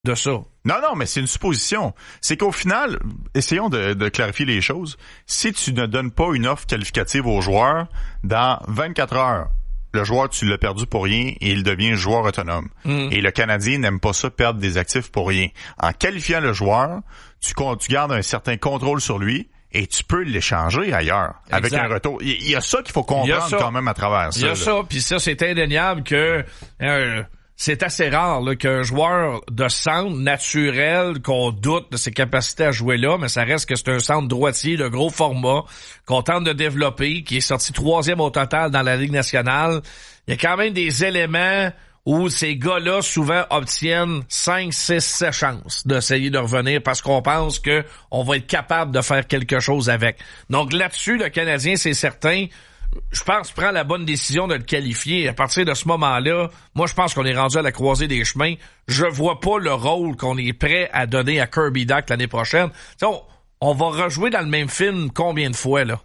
de ça. Non, mais c'est une supposition. C'est qu'au final, essayons de clarifier les choses. Si tu ne donnes pas une offre qualificative au joueur, dans 24 heures, le joueur, tu l'as perdu pour rien et il devient joueur autonome. Et le Canadien n'aime pas ça, perdre des actifs pour rien. En qualifiant le joueur, tu gardes un certain contrôle sur lui et tu peux l'échanger ailleurs avec un retour. Il y a ça qu'il faut comprendre quand même à travers ça. Il y a ça, puis ça, c'est indéniable que... c'est assez rare là, qu'un joueur de centre naturel, qu'on doute de ses capacités à jouer là, mais ça reste que c'est un centre droitier de gros format qu'on tente de développer, qui est sorti 3e au total dans la Ligue nationale. Il y a quand même des éléments où ces gars-là souvent obtiennent 5, 6, 7 chances d'essayer de revenir parce qu'on pense que on va être capable de faire quelque chose avec. Donc là-dessus, le Canadien, c'est certain... Je pense prend la bonne décision de le qualifier. À partir de ce moment-là, moi, je pense qu'on est rendu à la croisée des chemins. Je vois pas le rôle qu'on est prêt à donner à Kirby Dach l'année prochaine. On va rejouer dans le même film combien de fois, là?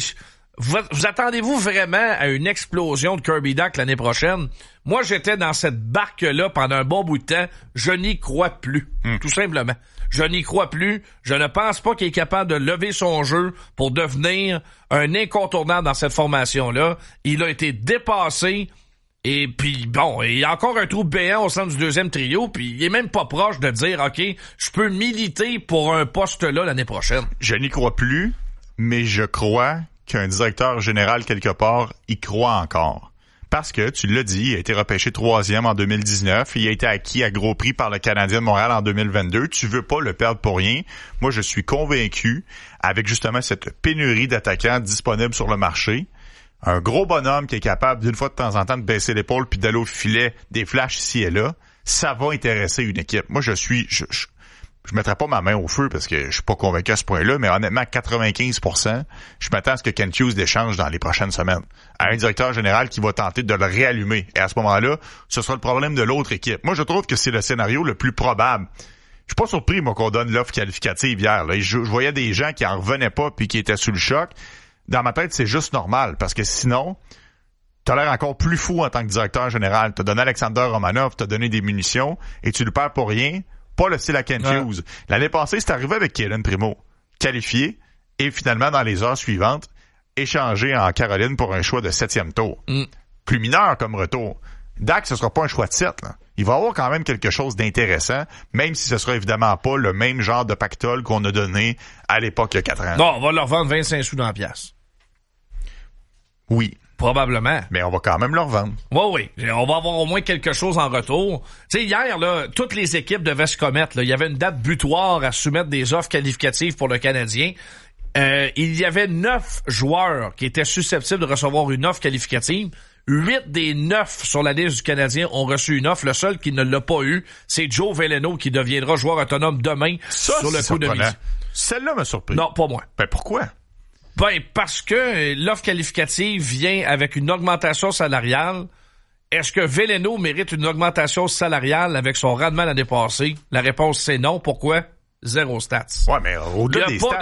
Vous attendez-vous vraiment à une explosion de Kirby Dach l'année prochaine? Moi, j'étais dans cette barque-là pendant un bon bout de temps. Je n'y crois plus. Tout simplement. Je n'y crois plus. Je ne pense pas qu'il est capable de lever son jeu pour devenir un incontournable dans cette formation-là. Il a été dépassé. Et puis, bon, il y a encore un trou béant au sein du deuxième trio. Puis, il est même pas proche de dire, OK, je peux militer pour un poste-là l'année prochaine. Je n'y crois plus, mais je crois qu'un directeur général, quelque part, y croit encore. Parce que, tu l'as dit, il a été repêché 3e en 2019. Il a été acquis à gros prix par le Canadien de Montréal en 2022. Tu veux pas le perdre pour rien. Moi, je suis convaincu, avec justement cette pénurie d'attaquants disponibles sur le marché, un gros bonhomme qui est capable, d'une fois de temps en temps, de baisser l'épaule puis d'aller au filet, des flashs ici et là, ça va intéresser une équipe. Moi, je mettrais pas ma main au feu parce que je suis pas convaincu à ce point-là, mais honnêtement, 95%, je m'attends à ce que Kent Hughes l'échange dans les prochaines semaines à un directeur général qui va tenter de le réallumer. Et à ce moment-là, ce sera le problème de l'autre équipe. Moi, je trouve que c'est le scénario le plus probable. Je suis pas surpris, moi, qu'on donne l'offre qualificative hier. Là. Je voyais des gens qui en revenaient pas puis qui étaient sous le choc. Dans ma tête, c'est juste normal parce que sinon, t'as l'air encore plus fou en tant que directeur général. T'as donné Alexander Romanov, t'as donné des munitions et tu le perds pour rien. Pas le style à Kent Hughes. L'année passée, c'est arrivé avec Calen Primo. Qualifié et finalement, dans les heures suivantes, échangé en Caroline pour un choix de 7e tour. Plus mineur comme retour. Dach, ce sera pas un choix de 7. Là. Il va avoir quand même quelque chose d'intéressant, même si ce sera évidemment pas le même genre de pactole qu'on a donné à l'époque il y a 4 ans. Non, on va leur vendre 25 sous dans la pièce. Oui. Probablement. Mais on va quand même leur vendre. Oui. On va avoir au moins quelque chose en retour. Tu sais, hier, là, toutes les équipes devaient se commettre. Là. Il y avait une date butoir à soumettre des offres qualificatives pour le Canadien. Il y avait 9 joueurs qui étaient susceptibles de recevoir une offre qualificative. 8 des 9 sur la liste du Canadien ont reçu une offre. Le seul qui ne l'a pas eu, c'est Joe Veleno qui deviendra joueur autonome demain sur le coup de mise. Celle-là m'a surpris. Non, pas moi. Ben pourquoi? Ben, parce que l'offre qualificative vient avec une augmentation salariale. Est-ce que Veleno mérite une augmentation salariale avec son rendement l'année passée? La réponse, c'est non. Pourquoi? 0 stats. Ouais, mais au-delà des stats.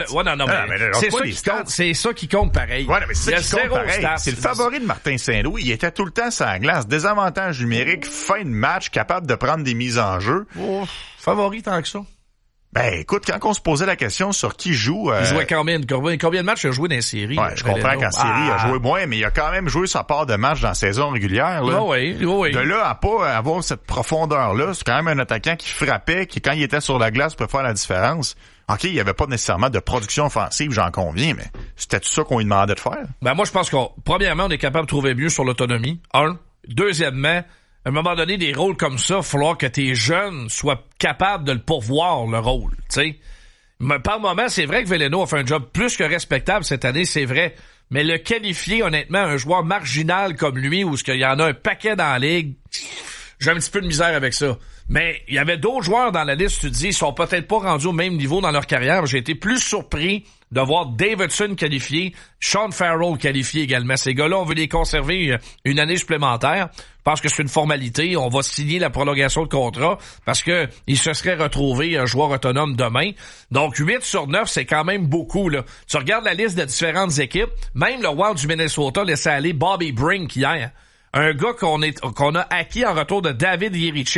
C'est ça qui compte pareil. Ouais, mais c'est ça qui compte pareil. C'est le favori de Martin Saint-Louis. Il était tout le temps sur la glace. Désavantage numérique, fin de match, capable de prendre des mises en jeu. Favori tant que ça. Ben, écoute, quand on se posait la question sur qui joue... Il jouait combien de matchs il a joué dans les séries? Ouais, je comprends qu'en série, il a joué moins, mais il a quand même joué sa part de match dans la saison régulière. Là. Oui. De là à pas avoir cette profondeur-là, c'est quand même un attaquant qui frappait, qui, quand il était sur la glace, peut faire la différence. OK, il n'y avait pas nécessairement de production offensive, j'en conviens, mais c'était tout ça qu'on lui demandait de faire? Ben, moi, je pense premièrement, on est capable de trouver mieux sur l'autonomie. Deuxièmement, à un moment donné, des rôles comme ça, il va falloir que tes jeunes soient capables de le pourvoir, le rôle, tu sais. Mais par moment, c'est vrai que Veleno a fait un job plus que respectable cette année, c'est vrai. Mais le qualifier, honnêtement, un joueur marginal comme lui, où il y en a un paquet dans la ligue, j'ai un petit peu de misère avec ça. Mais il y avait d'autres joueurs dans la liste, tu te dis, ils sont peut-être pas rendus au même niveau dans leur carrière. J'ai été plus surpris de voir Davidson qualifié, Sean Farrell qualifié également. Ces gars-là, on veut les conserver une année supplémentaire. Je pense que c'est une formalité. On va signer la prolongation de contrat parce que il se serait retrouvé un joueur autonome demain. Donc, 8 sur 9, c'est quand même beaucoup, là. Tu regardes la liste de différentes équipes. Même le Wild du Minnesota laissait aller Bobby Brink hier. Un gars qu'on a acquis en retour de David Jiricek.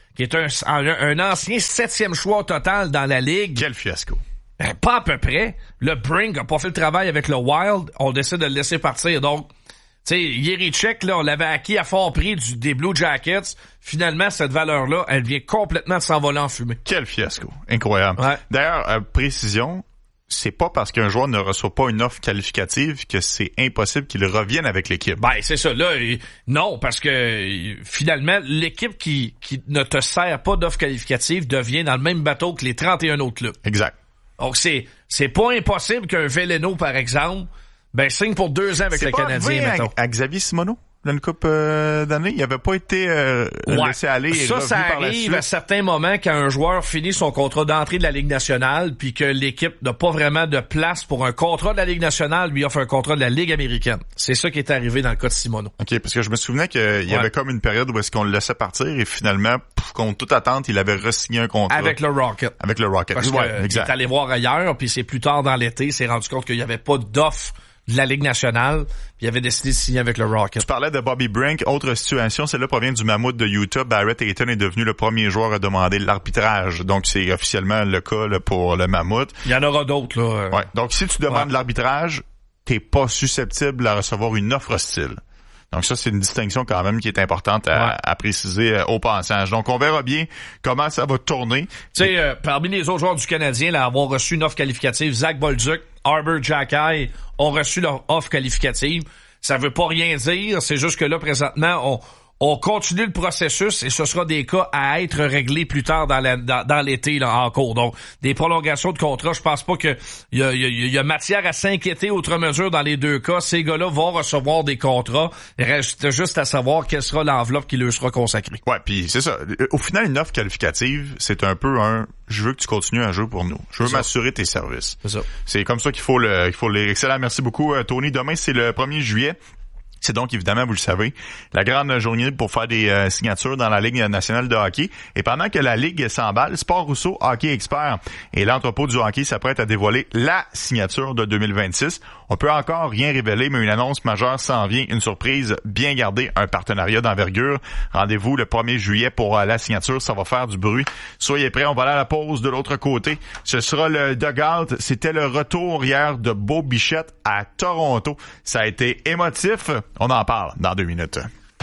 qui est un ancien 7e choix au total dans la Ligue. Quel fiasco. Ben, pas à peu près. Le Brink a pas fait le travail avec le Wild. On décide de le laisser partir. Donc, tu sais, Jirichek, là, on l'avait acquis à fort prix des Blue Jackets. Finalement, cette valeur-là, elle vient complètement de s'envoler en fumée. Quel fiasco. Incroyable. Ouais. D'ailleurs, précision, c'est pas parce qu'un joueur ne reçoit pas une offre qualificative que c'est impossible qu'il revienne avec l'équipe. Ben, c'est ça. Là, non, parce que finalement, l'équipe qui ne te sert pas d'offre qualificative devient dans le même bateau que les 31 autres clubs. Exact. Donc, c'est pas impossible qu'un Veleno, par exemple, signe pour 2 ans avec le Canadien, mettons. À Xavier Simoneau, dans une coupe d'années, il avait pas été laissé aller et revenu par la suite. Ça arrive à certains moments quand un joueur finit son contrat d'entrée de la Ligue nationale puis que l'équipe n'a pas vraiment de place pour un contrat de la Ligue nationale, lui offre un contrat de la Ligue américaine. C'est ça qui est arrivé dans le cas de Simoneau. OK, parce que je me souvenais qu'il y avait comme une période où est-ce qu'on le laissait partir et finalement, contre toute attente, il avait re-signé un contrat. Avec le Rocket. Parce que il est allé voir ailleurs, puis c'est plus tard dans l'été, il s'est rendu compte qu'il n'y avait pas d'offre de la Ligue nationale, puis il avait décidé de signer avec le Rocket. Tu parlais de Bobby Brink. Autre situation, celle-là provient du Mammouth de Utah. Barrett Hayton est devenu le premier joueur à demander l'arbitrage. Donc, c'est officiellement le cas là, pour le Mammouth. Il y en aura d'autres, là. Ouais. Donc, si tu demandes l'arbitrage, t'es pas susceptible à recevoir une offre hostile. Donc ça, c'est une distinction quand même qui est importante à préciser au passage. Donc on verra bien comment ça va tourner. Tu sais, parmi les autres joueurs du Canadien, là, avoir reçu une offre qualificative, Zach Bolduc, Arbor Xhekaj ont reçu leur offre qualificative. Ça veut pas rien dire, c'est juste que là, présentement, on continue le processus et ce sera des cas à être réglés plus tard dans l'été là, en cours. Donc, des prolongations de contrat, je pense pas que il y a matière à s'inquiéter outre mesure dans les deux cas. Ces gars-là vont recevoir des contrats. Il reste juste à savoir quelle sera l'enveloppe qui leur sera consacrée. Ouais, puis c'est ça. Au final, une offre qualificative, c'est un peu je veux que tu continues à jouer pour nous. Je veux m'assurer tes services. C'est ça. C'est comme ça qu'il faut les excellent. Merci beaucoup, Tony. Demain, c'est le 1er juillet. C'est donc, évidemment, vous le savez, la grande journée pour faire des signatures dans la Ligue nationale de hockey. Et pendant que la Ligue s'emballe, Sport Rousseau, Hockey Expert et l'entrepôt du hockey s'apprête à dévoiler la signature de 2026. On peut encore rien révéler, mais une annonce majeure s'en vient. Une surprise bien gardée, un partenariat d'envergure. Rendez-vous le 1er juillet pour la signature. Ça va faire du bruit. Soyez prêts, on va aller à la pause de l'autre côté. Ce sera le dugout. C'était le retour hier de Beau Bichette à Toronto. Ça a été émotif. On en parle dans 2 minutes.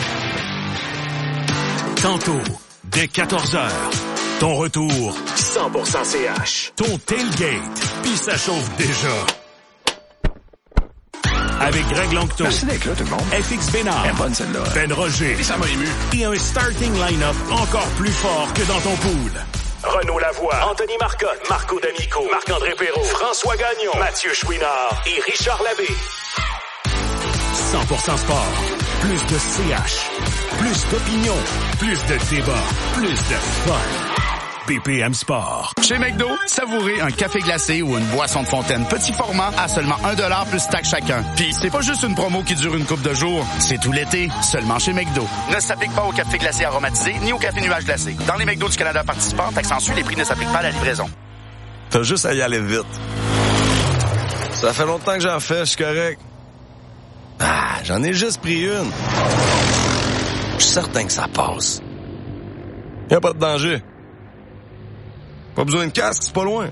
Tantôt, dès 14h, ton retour 100% CH. Ton tailgate, puis ça chauffe déjà. Avec Greg Longto. Merci d'être là, tout le monde. FX Bénard. Elle est bonne, celle-là. Ben Roger. Et ça m'a ému. Et un starting line-up encore plus fort que dans ton pool. Renaud Lavoie, Anthony Marcotte, Marco D'Amico, Marc-André Perrault, François Gagnon, Mathieu Chouinard et Richard Labbé. 100% sport. Plus de CH. Plus d'opinion. Plus de débat. Plus de fun. BPM Sport. Chez McDo, savourez un café glacé ou une boisson de fontaine petit format à seulement 1$ plus taxe chacun. Puis c'est pas juste une promo qui dure une couple de jours, c'est tout l'été, seulement chez McDo. Ne s'applique pas au café glacé aromatisé ni au café nuage glacé. Dans les McDo du Canada participants, taxe en suit, les prix ne s'appliquent pas à la livraison. T'as juste à y aller vite. Ça fait longtemps que j'en fais, je suis correct. Ah, j'en ai juste pris une. Je suis certain que ça passe. Y a pas de danger. Pas besoin de casque, c'est pas loin.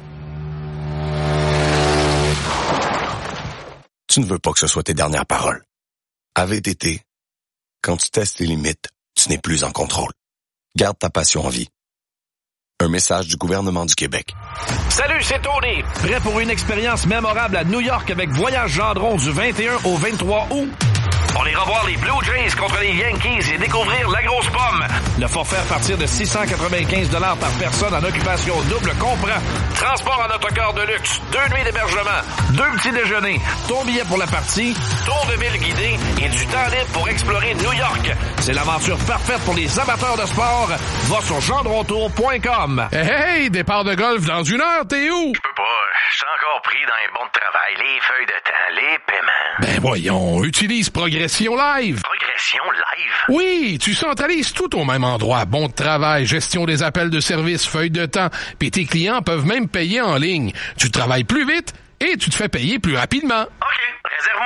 Tu ne veux pas que ce soit tes dernières paroles. À VTT, quand tu testes tes limites, tu n'es plus en contrôle. Garde ta passion en vie. Un message du gouvernement du Québec. Salut, c'est Tony. Prêt pour une expérience mémorable à New York avec Voyage Gendron du 21 au 23 août? On ira voir les Blue Jays contre les Yankees et découvrir la grosse pomme. Le forfait à partir de 695 $ par personne en occupation double comprend transport en autocar de luxe, 2 nuits d'hébergement, 2 petits déjeuners, ton billet pour la partie, tour de ville guidé et du temps libre pour explorer New York. C'est l'aventure parfaite pour les amateurs de sport. Va sur gendrontour.com. Hey, départ de golf dans 1 heure, t'es où? Je peux pas, je suis encore pris dans les bons de travail, les feuilles de temps, les paiements. Ben voyons, utilise Progression Live. Progression Live? Oui, tu centralises tout au même endroit. Bon de travail, gestion des appels de service, feuilles de temps, puis tes clients peuvent même payer en ligne. Tu travailles plus vite et tu te fais payer plus rapidement. OK, réserve-moi un card.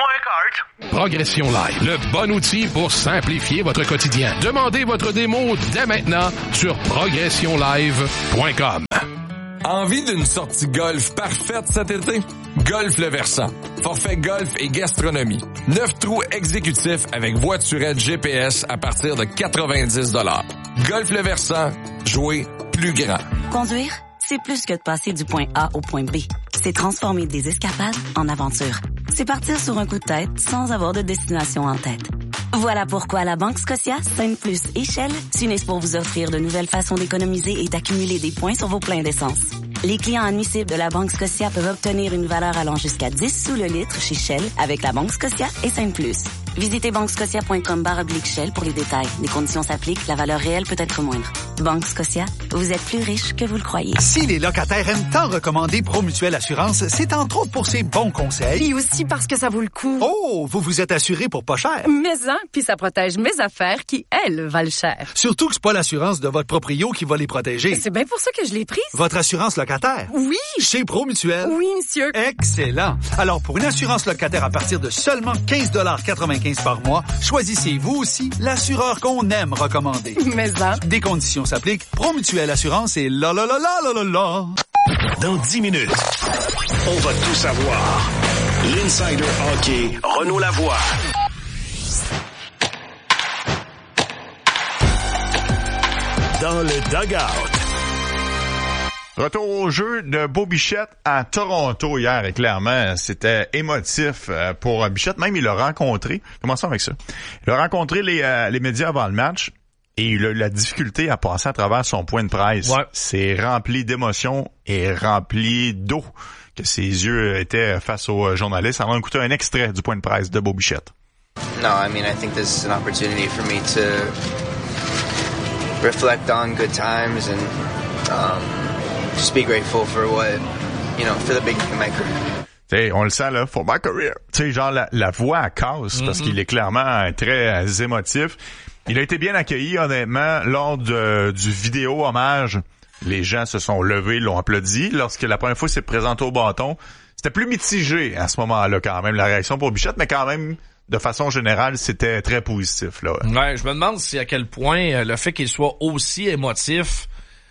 Progression Live, le bon outil pour simplifier votre quotidien. Demandez votre démo dès maintenant sur progressionlive.com. Envie d'une sortie golf parfaite cet été? Golf Le Versant. Forfait golf et gastronomie. 9 trous exécutifs avec voiturette GPS à partir de 90 $. Golf Le Versant. Jouer plus grand. Conduire, c'est plus que de passer du point A au point B. C'est transformer des escapades en aventures. C'est partir sur un coup de tête sans avoir de destination en tête. Voilà pourquoi la Banque Scotia, Sainte-Plus et Shell s'unissent pour vous offrir de nouvelles façons d'économiser et d'accumuler des points sur vos pleins d'essence. Les clients admissibles de la Banque Scotia peuvent obtenir une valeur allant jusqu'à 10 sous le litre chez Shell avec la Banque Scotia et Sainte-Plus. Visitez banquescotia.com/Shell pour les détails. Les conditions s'appliquent, la valeur réelle peut être moindre. Banque Scotia, vous êtes plus riche que vous le croyez. Si les locataires aiment tant recommander Promutuelle Assurance, c'est entre autres pour ses bons conseils. Et aussi parce que ça vaut le coup. Oh, vous vous êtes assuré pour pas cher. Puis ça protège mes affaires qui, elles, valent cher. Surtout que c'est pas l'assurance de votre proprio qui va les protéger. C'est bien pour ça que je l'ai prise. Votre assurance locataire? Oui. Chez Promutuelle? Oui, monsieur. Excellent. Alors, pour une assurance locataire à partir de seulement 15,95 $ par mois, choisissez vous aussi l'assureur qu'on aime recommander. Des conditions s'appliquent. Promutuelle Assurance et la. Dans 10 minutes, on va tout savoir. L'Insider Hockey, Renaud Lavoie. Dans le dugout. Retour au jeu de Beau Bichette à Toronto hier, et clairement, c'était émotif pour Bichette. Même, il l'a rencontré. Commençons avec ça. Il a rencontré les médias avant le match et il a eu la difficulté à passer à travers son point de presse. Ouais. C'est rempli d'émotions et rempli d'eau que ses yeux étaient face aux journalistes. Alors, on a écouté un extrait du point de presse de Beau Bichette. No, I mean, I think this is an opportunity for me to reflect on good times and just be grateful for what, for the beginning of my career. T'sais, on le sent là, for my career. Tu sais, genre la voix à casse parce qu'il est clairement très émotif. Il a été bien accueilli, honnêtement, lors du vidéo hommage. Les gens se sont levés, l'ont applaudi. Lorsque la première fois il s'est présenté au bâton, c'était plus mitigé à ce moment-là quand même, la réaction pour Bichette, mais quand même, de façon générale, c'était très positif, là. Ouais, je me demande si à quel point le fait qu'il soit aussi émotif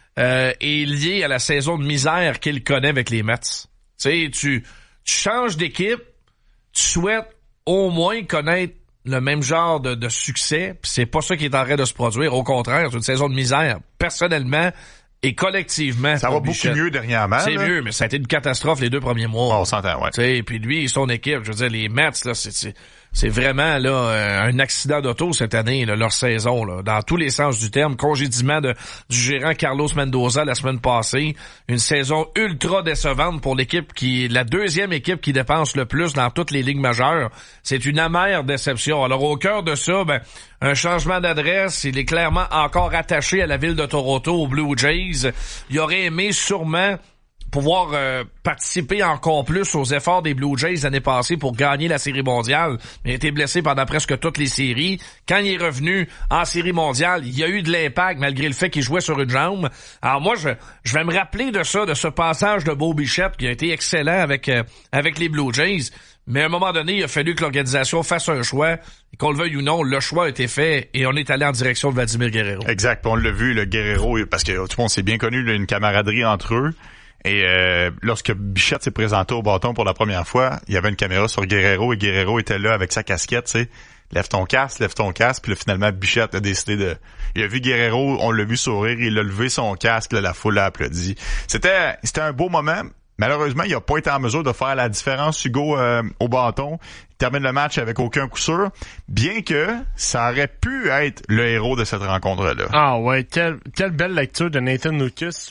est lié à la saison de misère qu'il connaît avec les Mets. Tu sais, tu changes d'équipe, tu souhaites au moins connaître le même genre de succès, pis c'est pas ça qui est en train de se produire. Au contraire, c'est une saison de misère. Personnellement et collectivement. Ça va beaucoup mieux dernièrement. C'est mieux, mais ça a été une catastrophe les 2 premiers mois. On s'entend, ouais. Tu sais, puis lui et son équipe, je veux dire, les Mets, là, c'est vraiment là un accident d'auto cette année, là, leur saison, là, dans tous les sens du terme. Congédiement du gérant Carlos Mendoza la semaine passée. Une saison ultra décevante pour l'équipe la deuxième équipe qui dépense le plus dans toutes les ligues majeures. C'est une amère déception. Alors au cœur de ça, un changement d'adresse. Il est clairement encore attaché à la ville de Toronto, aux Blue Jays. Il aurait aimé sûrement pouvoir participer encore plus aux efforts des Blue Jays l'année passée pour gagner la Série mondiale. Il a été blessé pendant presque toutes les séries. Quand il est revenu en Série mondiale, il y a eu de l'impact malgré le fait qu'il jouait sur une jambe. Alors moi, je vais me rappeler de ça, de ce passage de Beau Bichette qui a été excellent avec les Blue Jays. Mais à un moment donné, il a fallu que l'organisation fasse un choix. Et qu'on le veuille ou non, le choix a été fait et on est allé en direction de Vladimir Guerrero. Exact. Puis on l'a vu, le Guerrero, parce que tout le monde s'est bien connu, là, une camaraderie entre eux. Et lorsque Bichette s'est présenté au bâton pour la première fois, il y avait une caméra sur Guerrero et Guerrero était là avec sa casquette, tu sais. Lève ton casque. Puis là, finalement, Bichette a décidé il a vu Guerrero, on l'a vu sourire, il a levé son casque, là, la foule l'a applaudi. C'était un beau moment. Malheureusement, il a pas été en mesure de faire la différence, Hugo, au bâton. Il termine le match avec aucun coup sûr, bien que ça aurait pu être le héros de cette rencontre-là. Ah ouais, quelle belle lecture de Nathan Lucas.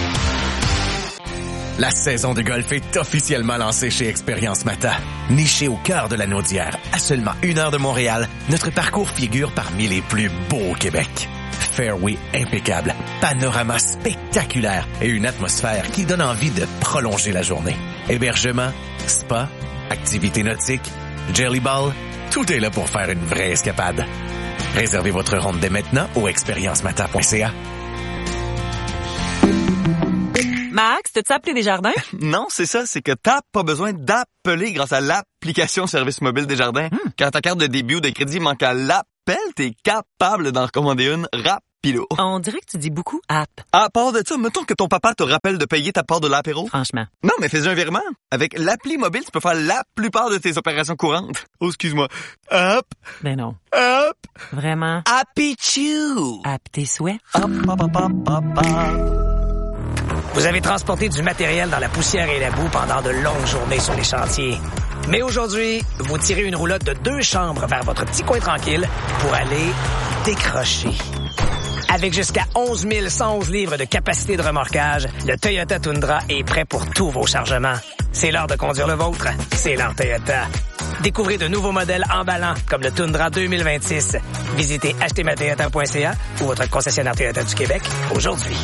La saison de golf est officiellement lancée chez Expérience Mata. Niché au cœur de la Naudière, à seulement 1 heure de Montréal, notre parcours figure parmi les plus beaux au Québec. Fairway impeccable, panorama spectaculaire et une atmosphère qui donne envie de prolonger la journée. Hébergement, spa, activités nautiques, jelly ball, tout est là pour faire une vraie escapade. Réservez votre ronde dès maintenant au expériencemata.ca. Max, t'as-tu appelé Desjardins? Non, c'est ça, c'est que t'as pas besoin d'appeler grâce à l'application Service Mobile Desjardins. Quand ta carte de débit ou de crédit manque à l'appel, t'es capable d'en recommander une rapido. On dirait que tu dis beaucoup app. À part de ça, mettons que ton papa te rappelle de payer ta part de l'apéro. Franchement. Non, mais fais un virement. Avec l'appli mobile, tu peux faire la plupart de tes opérations courantes. Oh, excuse-moi. Hop. Ben non. Hop. Vraiment. Happy-choo. App tes souhaits. Hop, hop, hop, hop, hop, hop. Vous avez transporté du matériel dans la poussière et la boue pendant de longues journées sur les chantiers. Mais aujourd'hui, vous tirez une roulotte de 2 chambres vers votre petit coin tranquille pour aller décrocher. Avec jusqu'à 11 111 livres de capacité de remorquage, le Toyota Tundra est prêt pour tous vos chargements. C'est l'heure de conduire le vôtre. C'est l'heure Toyota. Découvrez de nouveaux modèles emballants comme le Tundra 2026. Visitez achetezmatoyota.ca ou votre concessionnaire Toyota du Québec aujourd'hui.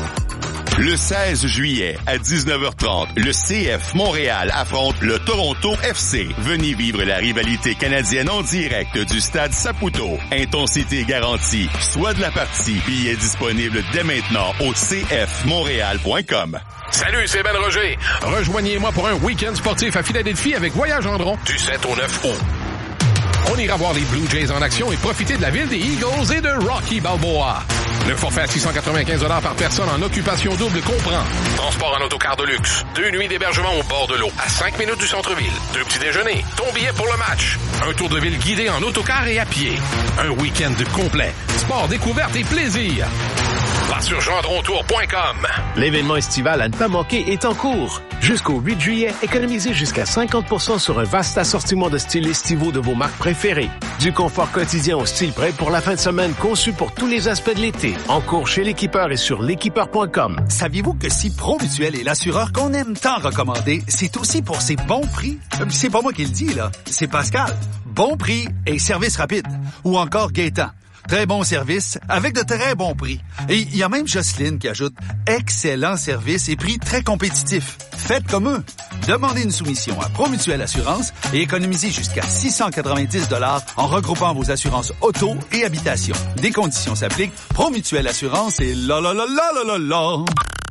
Le 16 juillet à 19h30, le CF Montréal affronte le Toronto FC. Venez vivre la rivalité canadienne en direct du stade Saputo. Intensité garantie. Soit de la partie. Billets disponibles dès maintenant au cfmontréal.com. Salut, c'est Ben Roger. Rejoignez-moi pour un week-end sportif à Philadelphie avec Voyage Gendron du 7 au 9 août. On ira voir les Blue Jays en action et profiter de la ville des Eagles et de Rocky Balboa. Le forfait à 695 $ par personne en occupation double comprend transport en autocar de luxe, 2 nuits d'hébergement au bord de l'eau, à 5 minutes du centre-ville, 2 petits déjeuners, ton billet pour le match, un tour de ville guidé en autocar et à pied, un week-end complet, sport, découverte et plaisir. Va sur gendrontour.com. L'événement estival à ne pas manquer est en cours. Jusqu'au 8 juillet, économisez jusqu'à 50% sur un vaste assortiment de styles estivaux de vos marques préférées. Du confort quotidien au style prêt pour la fin de semaine conçu pour tous les aspects de l'été. En cours chez l'équipeur et sur l'équipeur.com. Saviez-vous que si Promutuel est l'assureur qu'on aime tant recommander, c'est aussi pour ses bons prix? C'est pas moi qui le dis, là. C'est Pascal. Bon prix et service rapide. Ou encore Gaétan. Très bon service, avec de très bons prix. Et il y a même Jocelyne qui ajoute « Excellent service et prix très compétitifs. Faites comme eux. » Demandez une soumission à Promutuel Assurance et économisez jusqu'à 690 $ en regroupant vos assurances auto et habitation. Des conditions s'appliquent. Promutuel Assurance et la la la la la la la.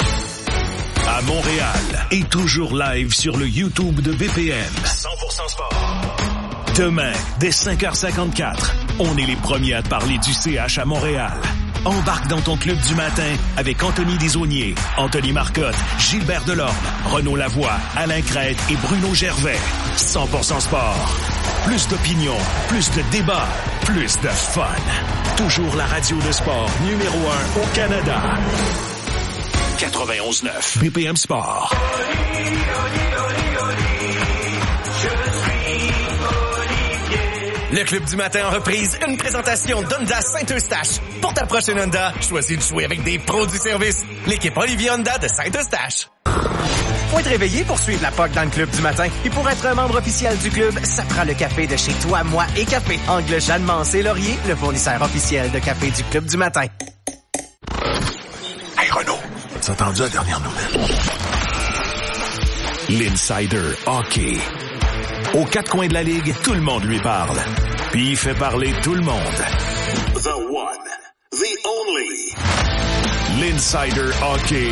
À Montréal et toujours live sur le YouTube de BPM. 100% sport. Demain, dès 5h54, on est les premiers à te parler du CH à Montréal. Embarque dans ton club du matin avec Anthony Desaulniers, Anthony Marcotte, Gilbert Delorme, Renaud Lavoie, Alain Crête et Bruno Gervais. 100% sport. Plus d'opinion, plus de débats, plus de fun. Toujours la radio de sport numéro 1 au Canada. 91.9 BPM Sport. Le Club du matin en reprise, une présentation d'Honda Saint-Eustache. Pour ta prochaine Honda, choisis de jouer avec des pros du service. L'équipe Olivier Honda de Saint-Eustache. Faut être réveillé pour suivre la POC dans le Club du matin. Et pour être un membre officiel du club, ça prend le café de chez Toi, Moi et Café. Angle Jeanne Mancé Laurier, le fournisseur officiel de café du Club du matin. Hey Renaud, as-tu entendu la dernière nouvelle? L'Insider Hockey. Aux 4 coins de la Ligue, tout le monde lui parle. Puis il fait parler tout le monde. The one, the only. L'Insider Hockey.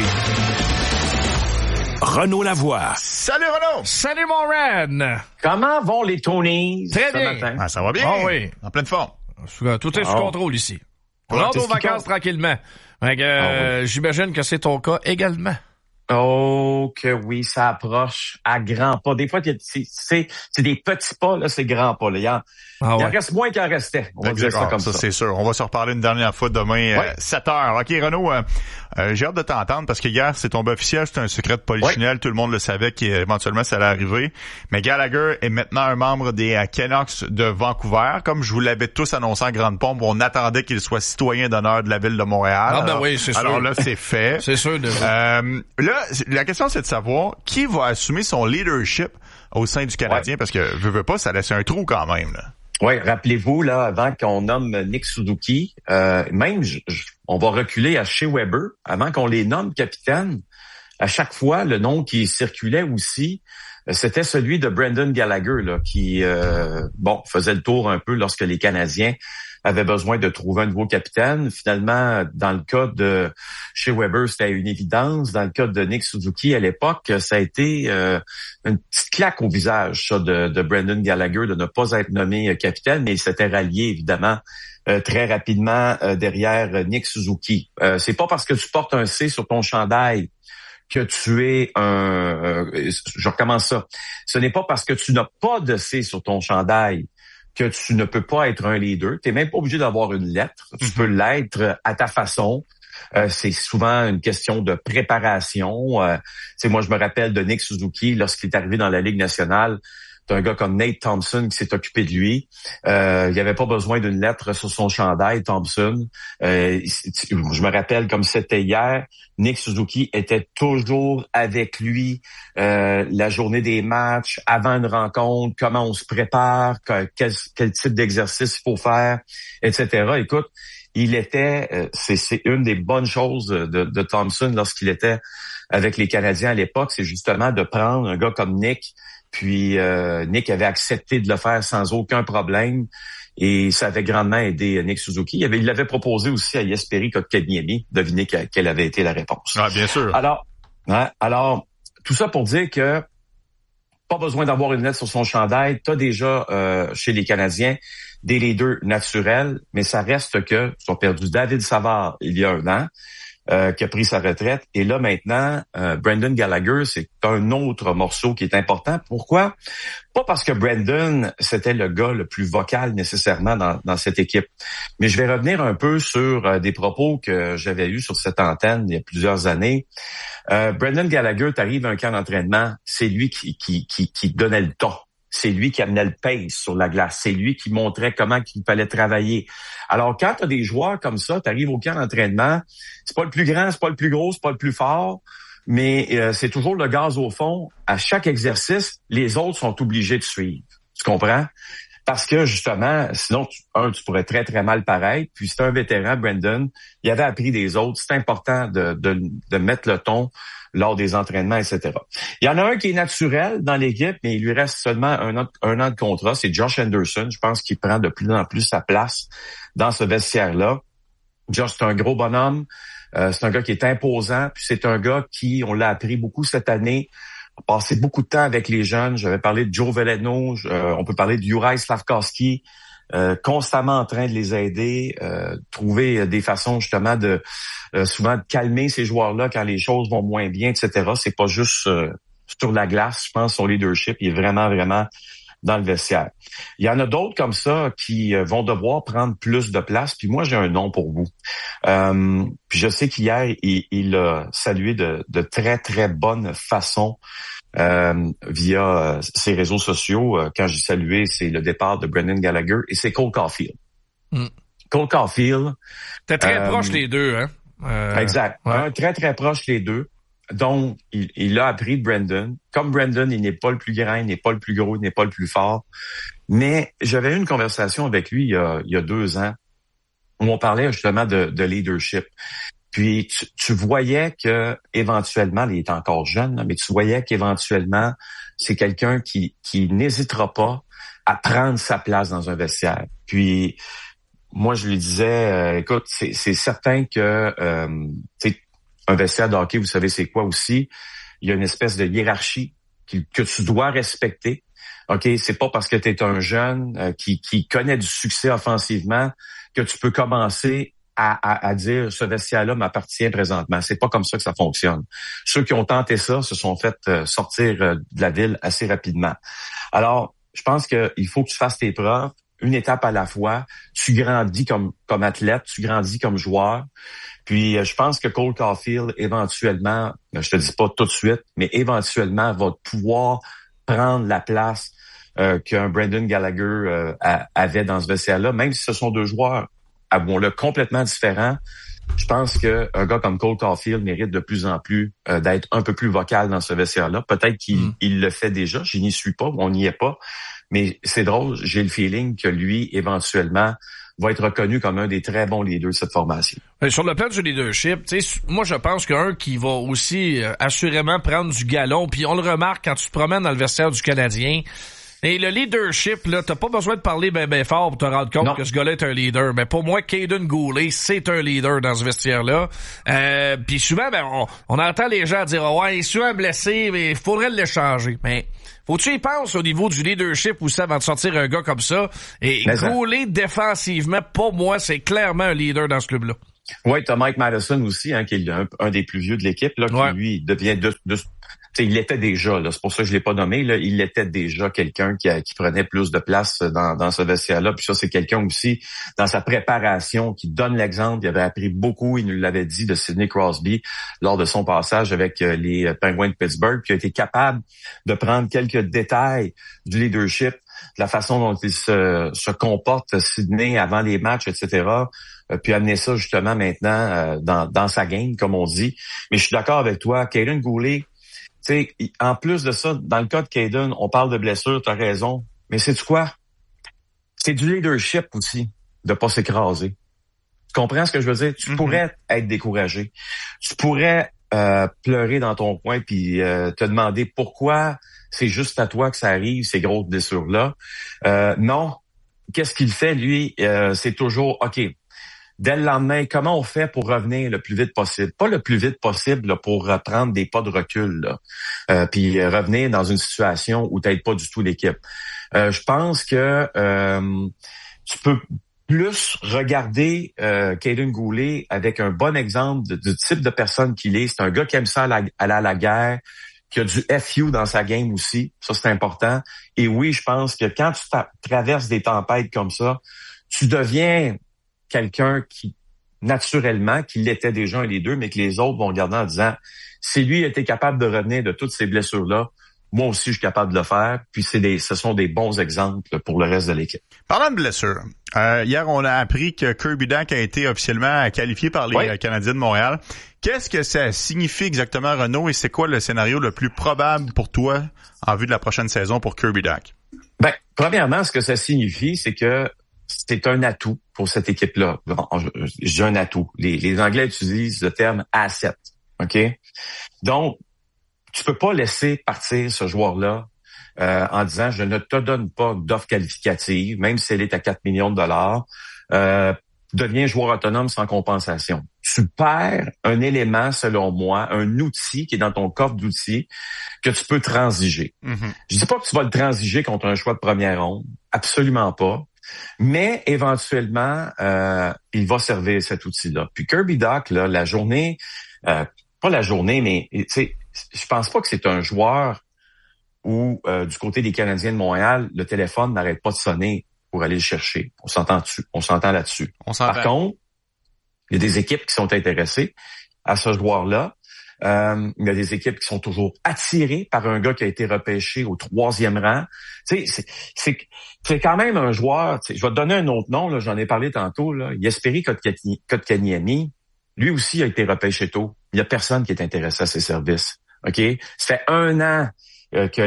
Renaud Lavoie. Salut Renaud! Salut mon Ren! Comment vont les Tonys? Très bien. Matin? Ah, ça va bien. Oh oui. En pleine forme. Tout est sous contrôle ici. On rentre aux vacances tranquillement. J'imagine que c'est ton cas également. Oh, que oui, ça approche à grands pas. Des fois, c'est des petits pas, là, c'est grands pas, là. Il en reste moins qu'il en restait. On va dire ça comme ça. C'est sûr. On va se reparler une dernière fois demain, 7h. OK, Renaud, j'ai hâte de t'entendre parce que hier, c'est tombé officiel. C'était un secret de polichinelle. Tout le monde le savait qu'éventuellement, ça allait arriver. Mais Gallagher est maintenant un membre des Canucks de Vancouver. Comme je vous l'avais tous annoncé en grande pompe, on attendait qu'il soit citoyen d'honneur de la ville de Montréal. Ah, ben oui, c'est sûr. Alors là, c'est fait. C'est sûr. Là, la question, c'est de savoir qui va assumer son leadership au sein du Canadien parce que, veux pas, ça laisse un trou quand même, là. Oui, rappelez-vous, là, avant qu'on nomme Nick Suzuki, on va reculer à Shea Weber, avant qu'on les nomme capitaines. À chaque fois, le nom qui circulait aussi, c'était celui de Brendan Gallagher, là, qui faisait le tour un peu lorsque les Canadiens avait besoin de trouver un nouveau capitaine. Finalement, dans le cas de chez Weber, c'était une évidence. Dans le cas de Nick Suzuki, à l'époque, ça a été une petite claque au visage, ça, de Brendan Gallagher, de ne pas être nommé capitaine, mais il s'était rallié, évidemment, très rapidement derrière Nick Suzuki. C'est pas parce que tu portes un C sur ton chandail que tu es je recommence ça. Ce n'est pas parce que tu n'as pas de C sur ton chandail que tu ne peux pas être un leader. Tu n'es même pas obligé d'avoir une lettre. Tu peux l'être à ta façon. C'est souvent une question de préparation. Moi, je me rappelle de Nick Suzuki lorsqu'il est arrivé dans la Ligue nationale. C'est un gars comme Nate Thompson qui s'est occupé de lui. Il n'y avait pas besoin d'une lettre sur son chandail, Thompson. Je me rappelle comme c'était hier, Nick Suzuki était toujours avec lui la journée des matchs, avant une rencontre, comment on se prépare, quel type d'exercice il faut faire, etc. Écoute, il était, c'est une des bonnes choses de Thompson lorsqu'il était avec les Canadiens à l'époque, c'est justement de prendre un gars comme Nick. Puis Nick avait accepté de le faire sans aucun problème et ça avait grandement aidé Nick Suzuki. Il l'avait proposé aussi à Jesperi Kotkaniemi. Devinez quelle avait été la réponse. Ah, bien sûr. Alors, tout ça pour dire que pas besoin d'avoir une lettre sur son chandail. T'as déjà chez les Canadiens des leaders naturels, mais ça reste que ils ont perdu David Savard il y a 1 an. Qui a pris sa retraite. Et là, maintenant, Brendan Gallagher, c'est un autre morceau qui est important. Pourquoi? Pas parce que Brendan, c'était le gars le plus vocal nécessairement dans cette équipe. Mais je vais revenir un peu sur des propos que j'avais eus sur cette antenne il y a plusieurs années. Brendan Gallagher, t'arrives à un camp d'entraînement, c'est lui qui donnait le ton. C'est lui qui amenait le pace sur la glace. C'est lui qui montrait comment il fallait travailler. Alors, quand tu as des joueurs comme ça, tu arrives au camp d'entraînement, c'est pas le plus grand, c'est pas le plus gros, c'est pas le plus fort, mais c'est toujours le gaz au fond. À chaque exercice, les autres sont obligés de suivre. Tu comprends? Parce que, justement, sinon, tu pourrais très, très mal paraître. Puis, c'est un vétéran, Brendan. Il avait appris des autres. C'est important de mettre le ton lors des entraînements, etc. Il y en a un qui est naturel dans l'équipe, mais il lui reste seulement un an de contrat. C'est Josh Anderson. Je pense qu'il prend de plus en plus sa place dans ce vestiaire-là. Josh, c'est un gros bonhomme. C'est un gars qui est imposant. Puis c'est un gars qui, on l'a appris beaucoup cette année, a passé beaucoup de temps avec les jeunes. J'avais parlé de Joe Veleno. On peut parler de Juraj Slavkovski. Constamment en train de les aider, trouver des façons justement de souvent de calmer ces joueurs-là quand les choses vont moins bien, etc. C'est pas juste sur la glace, je pense, son leadership, il est vraiment, vraiment dans le vestiaire. Il y en a d'autres comme ça qui vont devoir prendre plus de place, puis moi, j'ai un nom pour vous. Puis je sais qu'hier, il a salué de très, très bonne façon via ses réseaux sociaux. Quand j'ai salué, c'est le départ de Brendan Gallagher et c'est Cole Caulfield. Cole Caulfield. T'es très proche les deux, hein? Exact. Ouais. Très, très proche les deux. Donc, il a appris de Brendan. Comme Brendan, il n'est pas le plus grand, il n'est pas le plus gros, il n'est pas le plus fort. Mais j'avais eu une conversation avec lui il y a 2 ans où on parlait justement de leadership. Puis tu voyais que éventuellement, il est encore jeune, mais tu voyais qu'éventuellement, c'est quelqu'un qui n'hésitera pas à prendre sa place dans un vestiaire. Puis moi, je lui disais, écoute, c'est certain que un vestiaire de hockey, vous savez c'est quoi aussi? Il y a une espèce de hiérarchie que tu dois respecter. OK, c'est pas parce que tu es un jeune qui connaît du succès offensivement que tu peux commencer à dire ce vestiaire-là m'appartient présentement. C'est pas comme ça que ça fonctionne. Ceux qui ont tenté ça se sont fait sortir de la ville assez rapidement. Alors, je pense qu'il faut que tu fasses tes preuves, une étape à la fois. Tu grandis comme athlète, tu grandis comme joueur. Puis, je pense que Cole Caulfield, éventuellement, je te dis pas tout de suite, mais éventuellement, va pouvoir prendre la place qu'un Brendan Gallagher avait dans ce vestiaire-là, même si ce sont 2 joueurs, avouons-le, complètement différents. Je pense qu'un gars comme Cole Caulfield mérite de plus en plus d'être un peu plus vocal dans ce vestiaire-là. Peut-être qu'il le fait déjà, je n'y suis pas, on n'y est pas. Mais c'est drôle, j'ai le feeling que lui, éventuellement, va être reconnu comme un des très bons leaders de cette formation. Sur le plan du leadership, moi je pense qu'un qui va aussi assurément prendre du galon, puis on le remarque quand tu te promènes dans le vestiaire du Canadien, Et le leadership, là, t'as pas besoin de parler ben fort pour te rendre compte que ce gars-là est un leader. Mais pour moi, Caden Goulet, c'est un leader dans ce vestiaire-là. Puis souvent, on entend les gens dire « Ouais, il est souvent blessé, mais il faudrait l'échanger. » Mais faut-tu y penser au niveau du leadership aussi avant de sortir un gars comme ça? Et Goulet, défensivement, pour moi, c'est clairement un leader dans ce club-là. Oui, t'as Mike Madison aussi, qui est un des plus vieux de l'équipe, là, qui lui devient il l'était déjà, là, c'est pour ça que je l'ai pas nommé, là, il était déjà quelqu'un qui prenait plus de place dans ce vestiaire-là. Puis ça, c'est quelqu'un aussi, dans sa préparation, qui donne l'exemple. Il avait appris beaucoup, il nous l'avait dit, de Sidney Crosby lors de son passage avec les Penguins de Pittsburgh, puis il a été capable de prendre quelques détails du leadership, de la façon dont il se comporte, Sidney, avant les matchs, etc., puis amener ça justement maintenant dans sa game, comme on dit. Mais je suis d'accord avec toi, Caden Goulet, tu sais, en plus de ça, dans le cas de Caden, on parle de blessure, t'as raison, mais sais-tu quoi? C'est du leadership aussi, de pas s'écraser. Tu comprends ce que je veux dire? Tu pourrais être découragé. Tu pourrais pleurer dans ton coin puis te demander pourquoi c'est juste à toi que ça arrive, ces grosses blessures-là. Non. Qu'est-ce qu'il fait, lui? C'est toujours, OK, dès le lendemain, comment on fait pour revenir le plus vite possible? Pas le plus vite possible là, pour prendre des pas de recul, là, puis revenir dans une situation où t'aides pas du tout l'équipe. Je pense que tu peux plus regarder Caden Goulet avec un bon exemple du type de personne qu'il est. C'est un gars qui aime ça aller à la guerre, qui a du FU dans sa game aussi. Ça, c'est important. Et oui, je pense que quand tu traverses des tempêtes comme ça, tu deviens quelqu'un qui, naturellement, qui l'était déjà un des deux, mais que les autres vont regarder en disant, si lui était capable de revenir de toutes ces blessures-là, moi aussi, je suis capable de le faire. Puis ce sont des bons exemples pour le reste de l'équipe. Parlant de blessures, hier, on a appris que Kirby Dach a été officiellement qualifié par les Canadiens de Montréal. Qu'est-ce que ça signifie exactement, Renaud, et c'est quoi le scénario le plus probable pour toi en vue de la prochaine saison pour Kirby Dach? Ben, premièrement, ce que ça signifie, c'est que c'est un atout pour cette équipe-là. Bon, je dis un atout. Les Anglais utilisent le terme asset. OK? Donc, tu peux pas laisser partir ce joueur-là en disant je ne te donne pas d'offre qualificative, même si elle est à 4 millions de dollars. Deviens joueur autonome sans compensation. Tu perds un élément, selon moi, un outil qui est dans ton coffre d'outils que tu peux transiger. Je dis pas que tu vas le transiger contre un choix de première ronde. Absolument pas. Mais éventuellement, il va servir cet outil-là. Puis Kirby Dach, là, la journée, pas la journée, mais tu sais, je pense pas que c'est un joueur où du côté des Canadiens de Montréal, le téléphone n'arrête pas de sonner pour aller le chercher. On s'entend là-dessus. Par contre, il y a des équipes qui sont intéressées à ce joueur-là. Il y a des équipes qui sont toujours attirées par un gars qui a été repêché au 3e rang. Tu sais, c'est quand même un joueur. Je vais te donner un autre nom. Là, j'en ai parlé tantôt. Là. Jesperi Kotkaniemi, lui aussi a été repêché tôt. Il y a personne qui est intéressé à ses services. Ok, ça fait 1 an que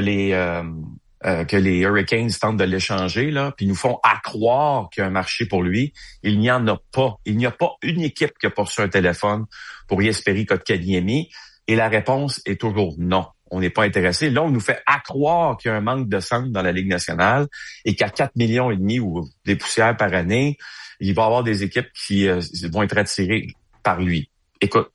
les Hurricanes tentent de l'échanger là, puis nous font croire qu'il y a un marché pour lui. Il n'y en a pas. Il n'y a pas une équipe qui a reçu un téléphone pour Jesperi Kotkaniemi. Et la réponse est toujours non. On n'est pas intéressé. Là, on nous fait croire qu'il y a un manque de centre dans la Ligue nationale et qu'à 4,5 millions ou des poussières par année, il va y avoir des équipes qui vont être attirées par lui. Écoute,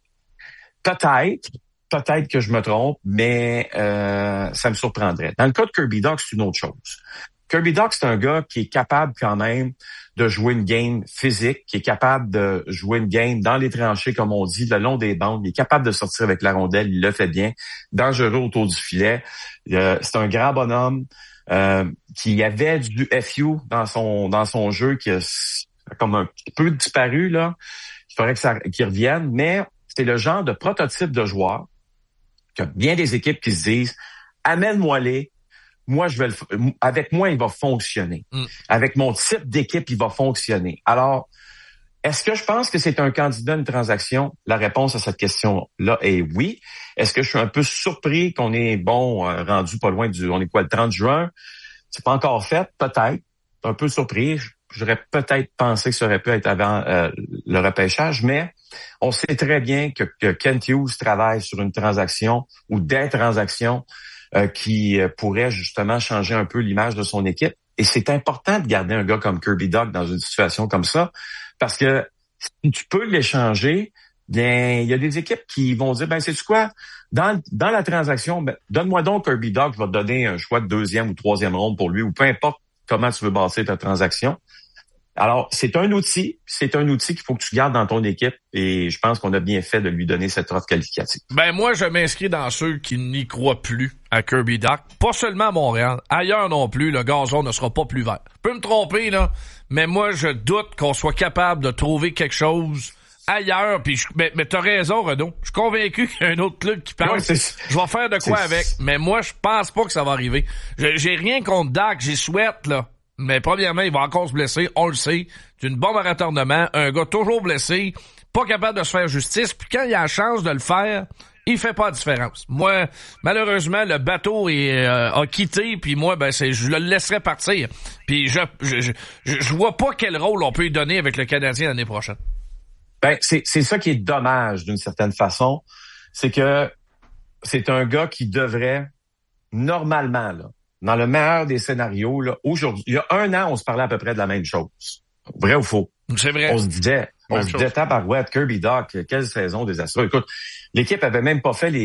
peut-être que je me trompe, mais ça me surprendrait. Dans le cas de Kirby Dach, c'est une autre chose. Kirby Dach, c'est un gars qui est capable quand même de jouer une game physique, qui est capable de jouer une game dans les tranchées, comme on dit, le long des bandes. Il est capable de sortir avec la rondelle, il le fait bien. Dangereux autour du filet. C'est un grand bonhomme qui avait du FU dans son jeu, qui a comme un petit peu disparu, là. Il faudrait qu'il revienne, mais c'est le genre de prototype de joueur qu'il y a bien des équipes qui se disent « Amène-moi-les, moi, avec moi, il va fonctionner. Avec mon type d'équipe, il va fonctionner. » Alors, est-ce que je pense que c'est un candidat à une transaction? La réponse à cette question-là est oui. Est-ce que je suis un peu surpris qu'on est, rendu pas loin on est quoi, le 30 juin? C'est pas encore fait, peut-être. Un peu surpris. J'aurais peut-être pensé que ça aurait pu être avant le repêchage, mais on sait très bien que Kent Hughes travaille sur une transaction ou des transactions qui pourrait justement changer un peu l'image de son équipe. Et c'est important de garder un gars comme Kirby Dach dans une situation comme ça, parce que si tu peux l'échanger, bien, il y a des équipes qui vont dire, ben, sais-tu quoi? Dans la transaction, ben, donne-moi donc Kirby Dach, je vais te donner un choix de 2e ou 3e ronde pour lui, ou peu importe comment tu veux bâtir ta transaction. Alors, c'est un outil qu'il faut que tu gardes dans ton équipe, et je pense qu'on a bien fait de lui donner cette offre qualificative. Ben, moi, je m'inscris dans ceux qui n'y croient plus à Kirby Dach. Pas seulement à Montréal, ailleurs non plus, le gazon ne sera pas plus vert. Je peux me tromper, là, mais moi, je doute qu'on soit capable de trouver quelque chose ailleurs, puis mais t'as raison, Renaud. Je suis convaincu qu'il y a un autre club qui pense. Ouais, je vais faire de quoi avec, mais moi, je pense pas que ça va arriver. J'ai rien contre Dach, j'y souhaite, là. Mais premièrement, il va encore se blesser, on le sait. C'est une bombe à retardement, un gars toujours blessé, pas capable de se faire justice, puis quand il a la chance de le faire, il fait pas la différence. Moi, malheureusement, le bateau a quitté, puis moi, ben je le laisserai partir. Puis je vois pas quel rôle on peut lui donner avec le Canadien l'année prochaine. Ben, c'est ça qui est dommage d'une certaine façon, c'est que c'est un gars qui devrait, normalement, là, dans le meilleur des scénarios, là, aujourd'hui, il y a 1 an, on se parlait à peu près de la même chose. Vrai ou faux? C'est vrai. On se disait, tabarouette, Kirby Dach, quelle saison désastreuse. Écoute, l'équipe avait même pas fait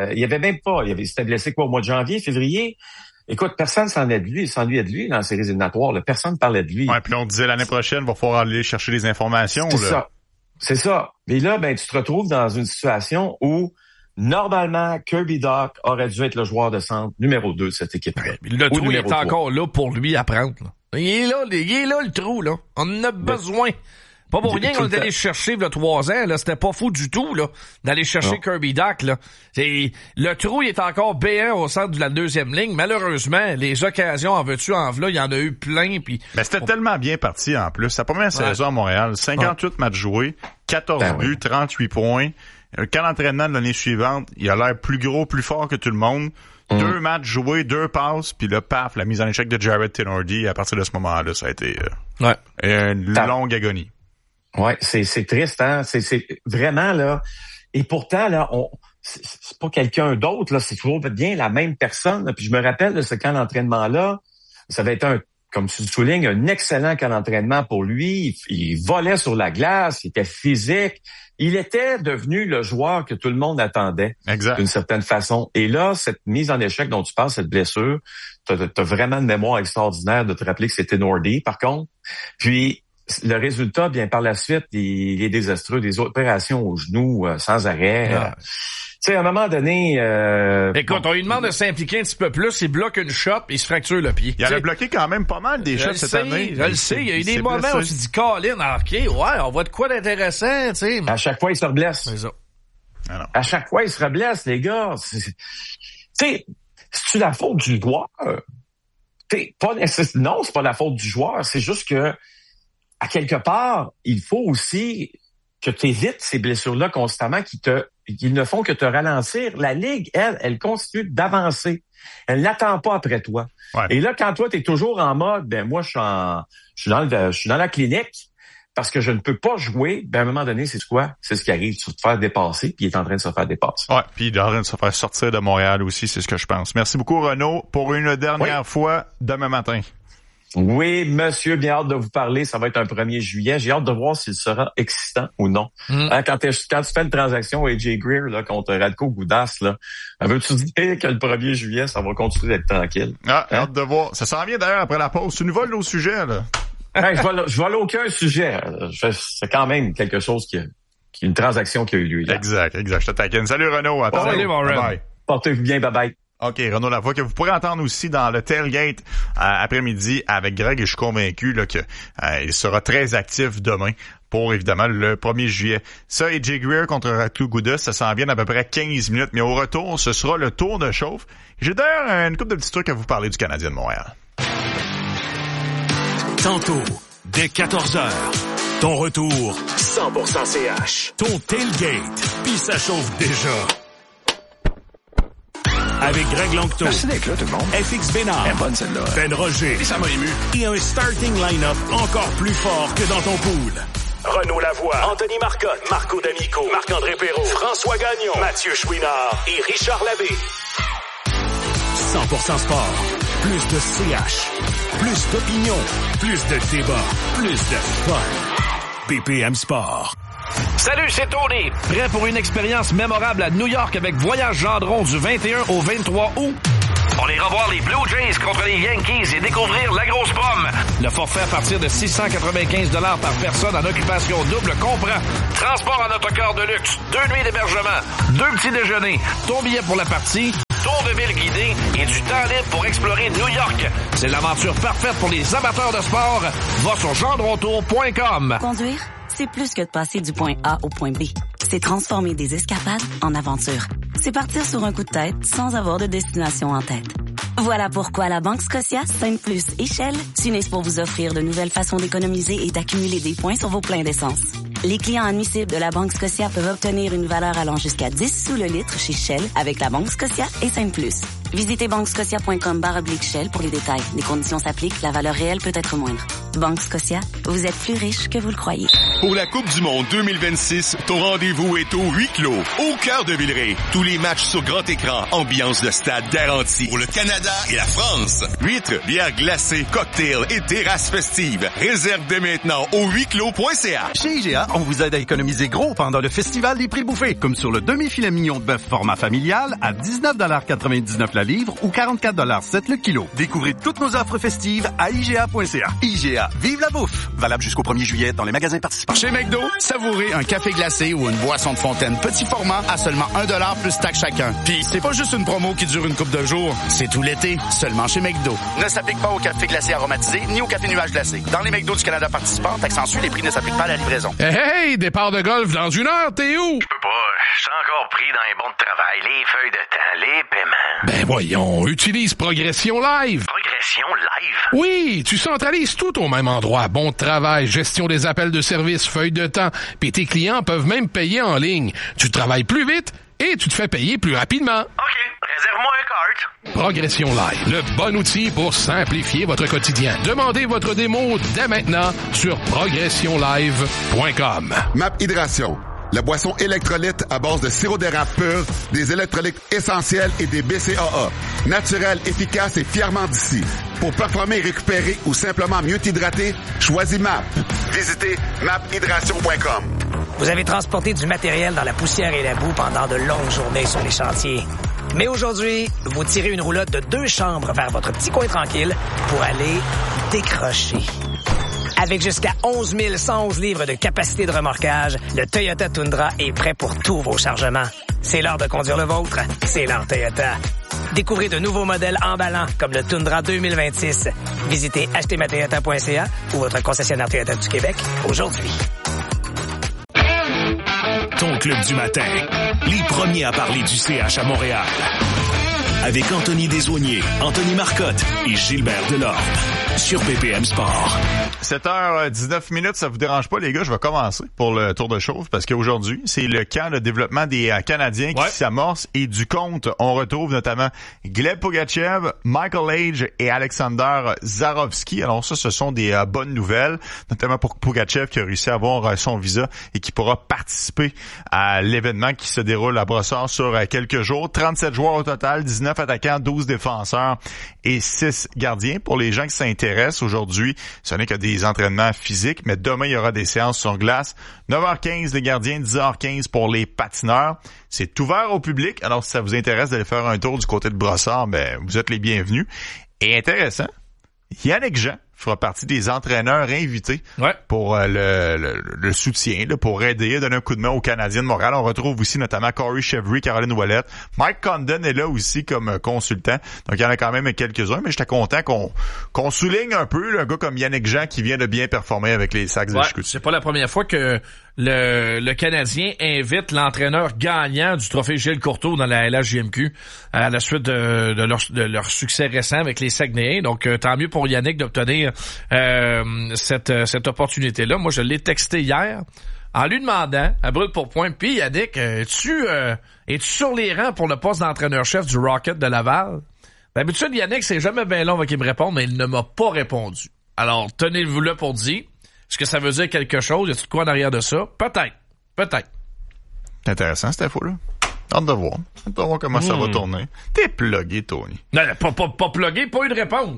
il s'était blessé quoi, au mois de janvier, février? Écoute, personne s'ennuyait de lui dans les séries éliminatoires, là. Personne parlait de lui. Ouais, puis on disait l'année prochaine, il va falloir aller chercher des informations, C'est ça. Et là, ben, tu te retrouves dans une situation où, normalement, Kirby Dach aurait dû être le joueur de centre numéro 2 de cette équipe-là. Le trou est encore là pour lui à prendre. Là. Il est là, le trou, là. On en a besoin. Pas pour rien qu'on est allé chercher, il y a 3 ans, là. C'était pas fou du tout, là, d'aller chercher Kirby Dach, là. Le trou, il est encore B1 au centre de la 2e ligne. Malheureusement, les occasions en veux-tu, en v'là, il y en a eu plein, puis. Ben, c'était tellement bien parti, en plus. Sa première saison à Montréal, 58 matchs joués, 14 buts, 38 points. Un camp d'entraînement de l'année suivante, il a l'air plus gros, plus fort que tout le monde. 2 matchs joués, 2 passes, puis là, paf, la mise en échec de Jared Tenordi. À partir de ce moment-là, ça a été une longue agonie. Ouais, c'est triste, hein. C'est vraiment, là. Et pourtant, là, c'est pas quelqu'un d'autre, là. C'est toujours bien la même personne, là. Puis je me rappelle de ce camp d'entraînement-là. Ça va être comme tu le soulignes, un excellent camp d'entraînement pour lui. Il volait sur la glace, il était physique. Il était devenu le joueur que tout le monde attendait, d'une certaine façon. Et là, cette mise en échec dont tu parles, cette blessure, t'as vraiment une mémoire extraordinaire de te rappeler que c'était Nordy, par contre. Puis, le résultat, bien par la suite, il est désastreux. Des opérations au genou sans arrêt. Tu sais, à un moment donné... Écoute, on lui demande de s'impliquer un petit peu plus, il bloque une shot, il se fracture le pied. Il a bloqué quand même pas mal des shots cette année. Je le sais, il y a eu des moments où tu dis, Colin, OK, on voit de quoi d'intéressant, tu sais. À chaque fois, il se reblesse. C'est ça. À chaque fois, il se reblesse, les gars. Tu sais, c'est-tu la faute du joueur? Non, c'est pas la faute du joueur, c'est juste que, à quelque part, il faut aussi que tu évites ces blessures-là constamment qui ne font que te ralentir. La Ligue, elle continue d'avancer. Elle n'attend pas après toi. Ouais. Et là, quand toi, tu es toujours en mode, ben moi, je suis dans la clinique parce que je ne peux pas jouer, ben à un moment donné, c'est quoi? C'est ce qui arrive. Tu vas te faire dépasser, puis il est en train de se faire dépasser. Ouais, puis il est en train de se faire sortir de Montréal aussi, c'est ce que je pense. Merci beaucoup, Renaud, pour une dernière fois demain matin. Oui, monsieur, bien hâte de vous parler. Ça va être un 1er juillet. J'ai hâte de voir s'il sera excitant ou non. Quand tu fais une transaction AJ Greer là, contre Radko Gudas, là, veux-tu dire que le 1er juillet, ça va continuer d'être tranquille? Hâte de voir. Ça s'en vient d'ailleurs après la pause. Tu nous voles nos sujets, là. Je vole aucun sujet. C'est quand même quelque chose une transaction qui a eu lieu. Là. Exact. Je te taquine. Salut, Renaud. Salut, mon Ren. Portez-vous bien. Bye-bye. OK, Renaud Lavoie, que vous pourrez entendre aussi dans le tailgate après-midi avec Greg, et je suis convaincu là, que il sera très actif demain pour, évidemment, le 1er juillet. Ça, AJ Greer contre Radko Gudas, ça s'en vient à peu près 15 minutes, mais au retour, ce sera le tour de chauffe. J'ai d'ailleurs une couple de petits trucs à vous parler du Canadien de Montréal. Tantôt, dès 14h, ton retour 100% CH. Ton tailgate, puis ça chauffe déjà. Avec Greg Longto. Merci d'être là, tout le monde. FX Bénard. Elle est bonne, celle-là. Ben Roger. Et ça m'a ému. Et un starting line-up encore plus fort que dans ton pool. Renaud Lavoie, Anthony Marcotte, Marco D'Amico, Marc-André Perrault, François Gagnon, Mathieu Chouinard et Richard Labbé. 100% sport. Plus de CH. Plus d'opinion. Plus de débat. Plus de fun. BPM Sport. Salut, c'est Tony. Prêt pour une expérience mémorable à New York avec Voyage Gendron du 21 au 23 août? On ira voir les Blue Jays contre les Yankees et découvrir la grosse pomme. Le forfait à partir de 695 $ par personne en occupation double comprend transport en autocar de luxe, 2 nuits d'hébergement, 2 petits déjeuners, ton billet pour la partie, tour de ville guidé et du temps libre pour explorer New York. C'est l'aventure parfaite pour les amateurs de sport. Va sur gendrontour.com. Conduire, c'est plus que de passer du point A au point B. C'est transformer des escapades en aventures. C'est partir sur un coup de tête sans avoir de destination en tête. Voilà pourquoi la Banque Scotia, Sainte-Plus et Shell s'unissent pour vous offrir de nouvelles façons d'économiser et d'accumuler des points sur vos pleins d'essence. Les clients admissibles de la Banque Scotia peuvent obtenir une valeur allant jusqu'à 10 sous le litre chez Shell avec la Banque Scotia et Sainte-Plus. Visitez banquescotia.com/Shell pour les détails. Les conditions s'appliquent, la valeur réelle peut être moindre. Banque Scotia, vous êtes plus riche que vous le croyez. Pour la Coupe du Monde 2026, ton rendez-vous est au huis clos, au cœur de Villeray. Tous les matchs sur grand écran, ambiance de stade garantie. Pour le Canada et la France, huîtres, bières glacées, cocktails et terrasses festives. Réserve dès maintenant au huisclos.ca. Chez IGA, on vous aide à économiser gros pendant le festival des prix bouffés, comme sur le demi-filet mignon de bœuf format familial à 19,99 $ la livre ou 44,7 $ le kilo. Découvrez toutes nos offres festives à IGA.ca. IGA, vive la bouffe! Valable jusqu'au 1er juillet dans les magasins participants. Chez McDo, savourez un café glacé ou une boisson de fontaine petit format à seulement 1 $ plus taxe chacun. Puis c'est pas juste une promo qui dure une couple de jours, c'est tout l'été, seulement chez McDo. Ne s'applique pas au café glacé aromatisé ni au café nuage glacé. Dans les McDo du Canada participants, taxe en les prix ne s'appliquent pas à la livraison. Hey, départ de golf dans 1 heure, t'es où? Je peux pas, je suis encore pris dans les bons de travail, les feuilles de temps, les paiements. Ben voyons, utilise Progression Live. Progression Live? Oui, tu centralises tout au même endroit. Bon de travail, gestion des appels de service, feuilles de temps, puis tes clients peuvent même payer en ligne. Tu travailles plus vite et tu te fais payer plus rapidement. OK, réserve-moi un cart. Progression Live, le bon outil pour simplifier votre quotidien. Demandez votre démo dès maintenant sur progressionlive.com. MAP Hydration, la boisson électrolyte à base de sirop d'érable pur, des électrolytes essentiels et des BCAA. Naturel, efficace et fièrement d'ici. Pour performer, récupérer ou simplement mieux t'hydrater, choisis MAP. Visitez maphydration.com. Vous avez transporté du matériel dans la poussière et la boue pendant de longues journées sur les chantiers. Mais aujourd'hui, vous tirez une roulotte de 2 chambres vers votre petit coin tranquille pour aller décrocher. Avec jusqu'à 11 111 livres de capacité de remorquage, le Toyota Tundra est prêt pour tous vos chargements. C'est l'heure de conduire le vôtre. C'est l'heure Toyota. Découvrez de nouveaux modèles emballants comme le Tundra 2026. Visitez achetezmatoyota.ca ou votre concessionnaire Toyota du Québec aujourd'hui. Ton club du matin. Les premiers à parler du CH à Montréal. Avec Anthony Desaulniers, Anthony Marcotte et Gilbert Delorme. Sur BPM Sport. 7h19, ça vous dérange pas, les gars? Je vais commencer pour le tour de chauffe parce qu'aujourd'hui, c'est le camp de développement des Canadiens qui s'amorce et du compte, on retrouve notamment Gleb Pogachev, Michael Age et Alexander Zarovski. Alors ça, ce sont des bonnes nouvelles, notamment pour Pogachev qui a réussi à avoir son visa et qui pourra participer à l'événement qui se déroule à Brossard sur quelques jours. 37 joueurs au total, 19 attaquants, 12 défenseurs et 6 gardiens. Pour les gens qui s'intéressent aujourd'hui, ce n'est que des entraînements physiques, mais demain, il y aura des séances sur glace. 9h15 les gardiens, 10h15 pour les patineurs. C'est ouvert au public, alors si ça vous intéresse d'aller faire un tour du côté de Brossard, ben vous êtes les bienvenus. Et intéressant, Yannick Jean fera partie des entraîneurs invités pour le soutien, là, pour aider, donner un coup de main aux Canadiens de Montréal. On retrouve aussi notamment Corey Chevry, Caroline Ouellette. Mike Condon est là aussi comme consultant. Donc, il y en a quand même quelques-uns, mais j'étais content qu'on souligne un peu un gars comme Yannick Jean qui vient de bien performer avec les Sacs de Chicoutimi. C'est pas la première fois que le Canadien invite l'entraîneur gagnant du trophée Gilles Courteau dans la LHJMQ à la suite de leur succès récent avec les Saguenayens. Donc, tant mieux pour Yannick d'obtenir cette opportunité-là. Moi, je l'ai texté hier en lui demandant, à brûle pour point, puis Yannick, es-tu sur les rangs pour le poste d'entraîneur-chef du Rocket de Laval? D'habitude, Yannick, c'est jamais bien long avant qu'il me réponde, mais il ne m'a pas répondu. Alors, tenez-vous là pour dire, est-ce que ça veut dire quelque chose? Y a-t-il de quoi en arrière de ça? Peut-être. C'est intéressant, cette info-là. Hâte de voir. Hâte de voir comment ça va tourner. T'es plugué, Tony. Non, pas plugué, pas eu de réponse.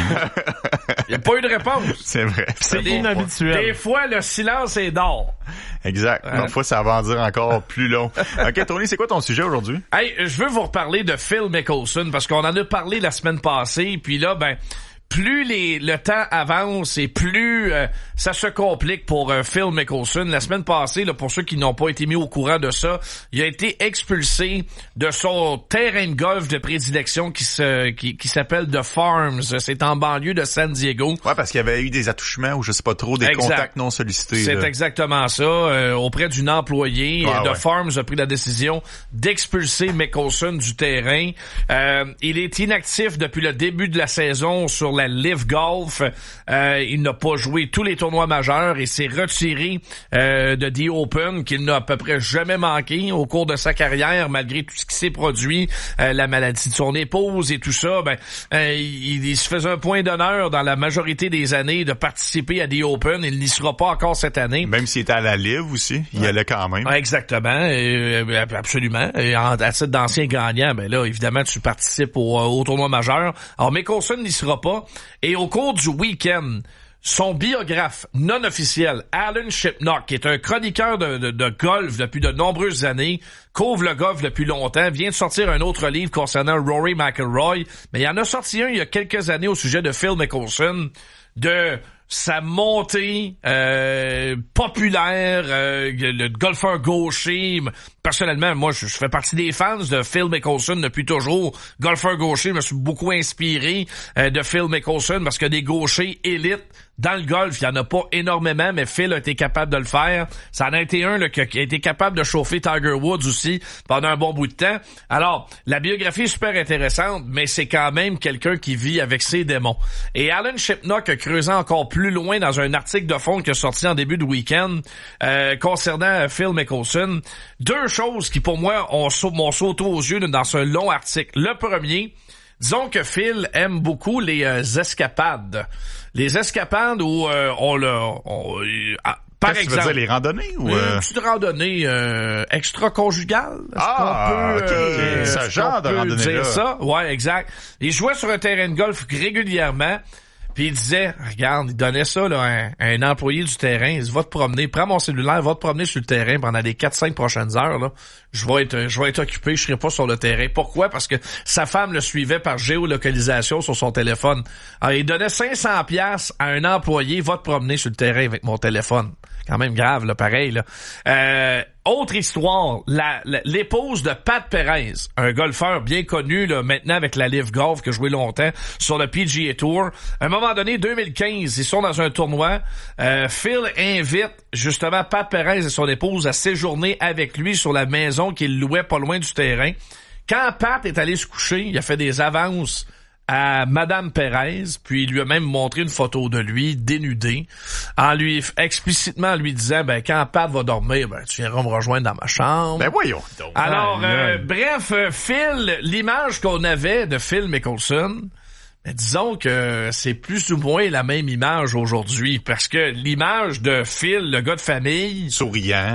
Il n'y a pas eu de réponse. C'est vrai. C'est inhabituel. Des fois, le silence est d'or. Exact. Une fois, ça va en dire encore plus long. OK, Tony, c'est quoi ton sujet aujourd'hui? Hey, je veux vous reparler de Phil Mickelson parce qu'on en a parlé la semaine passée, puis là, plus le temps avance et plus ça se complique pour Phil Mickelson. La semaine passée, là, pour ceux qui n'ont pas été mis au courant de ça, il a été expulsé de son terrain de golf de prédilection qui s'appelle The Farms. C'est en banlieue de San Diego. Ouais, parce qu'il y avait eu des attouchements ou je sais pas trop, des contacts non sollicités. C'est exactement ça. Auprès d'une employée, The Farms a pris la décision d'expulser Mickelson du terrain. Il est inactif depuis le début de la saison sur la Live Golf. Il n'a pas joué tous les tournois majeurs et s'est retiré de The Open qu'il n'a à peu près jamais manqué au cours de sa carrière malgré tout ce qui s'est produit, la maladie de son épouse et tout ça. Il se faisait un point d'honneur dans la majorité des années de participer à The Open. Il n'y sera pas encore cette année. Même s'il était à la Live aussi, il y allait quand même. Exactement, absolument. Et à titre d'ancien gagnant, là évidemment tu participes au tournoi majeur. Alors Mickelson n'y sera pas. Et au cours du week-end, son biographe non officiel, Alan Shipnock, qui est un chroniqueur de golf depuis de nombreuses années, couvre le golf depuis longtemps, vient de sortir un autre livre concernant Rory McIlroy, mais il en a sorti un il y a quelques années au sujet de Phil Mickelson, de sa montée populaire, le golfeur gaucher. Personnellement, moi, je fais partie des fans de Phil Mickelson depuis toujours. Golfeur gaucher, je me suis beaucoup inspiré de Phil Mickelson parce que des gauchers élites dans le golf, il y en a pas énormément, mais Phil a été capable de le faire. Ça en a été un là, qui a été capable de chauffer Tiger Woods aussi pendant un bon bout de temps. Alors, la biographie est super intéressante, mais c'est quand même quelqu'un qui vit avec ses démons. Et Alan Shipnock a creusé encore plus loin dans un article de fond qui est sorti en début de week-end concernant Phil Mickelson. Deux choses qui, pour moi, m'ont sauté aux yeux dans ce long article. Le premier, disons que Phil aime beaucoup les escapades. Les escapades où par exemple, tu veux dire les randonnées ou une petite randonnée extra-conjugale. OK. Ce genre de randonnée là. Ça? Ouais, exact. Il jouait sur un terrain de golf régulièrement. Puis il disait, regarde, il donnait ça là, à un employé du terrain, il dit, va te promener, prends mon cellulaire, va te promener sur le terrain pendant les 4-5 prochaines heures, là. Je vais être occupé, je serai pas sur le terrain. Pourquoi? Parce que sa femme le suivait par géolocalisation sur son téléphone. Alors, il donnait 500$ à un employé, va te promener sur le terrain avec mon téléphone. Quand même grave, là, pareil, là. Autre histoire, l'épouse de Pat Perez, un golfeur bien connu là, maintenant avec la Live Golf, qui a joué longtemps sur le PGA Tour. À un moment donné, 2015, ils sont dans un tournoi. Phil invite justement Pat Perez et son épouse à séjourner avec lui sur la maison qu'il louait pas loin du terrain. Quand Pat est allé se coucher, il a fait des avances à Madame Perez, puis il lui a même montré une photo de lui dénudé, en lui explicitement lui disant quand Pat va dormir, tu viendras me rejoindre dans ma chambre. Voyons donc. Alors bref, Phil, l'image qu'on avait de Phil Mickelson, disons que c'est plus ou moins la même image aujourd'hui, parce que l'image de Phil, le gars de famille, souriant,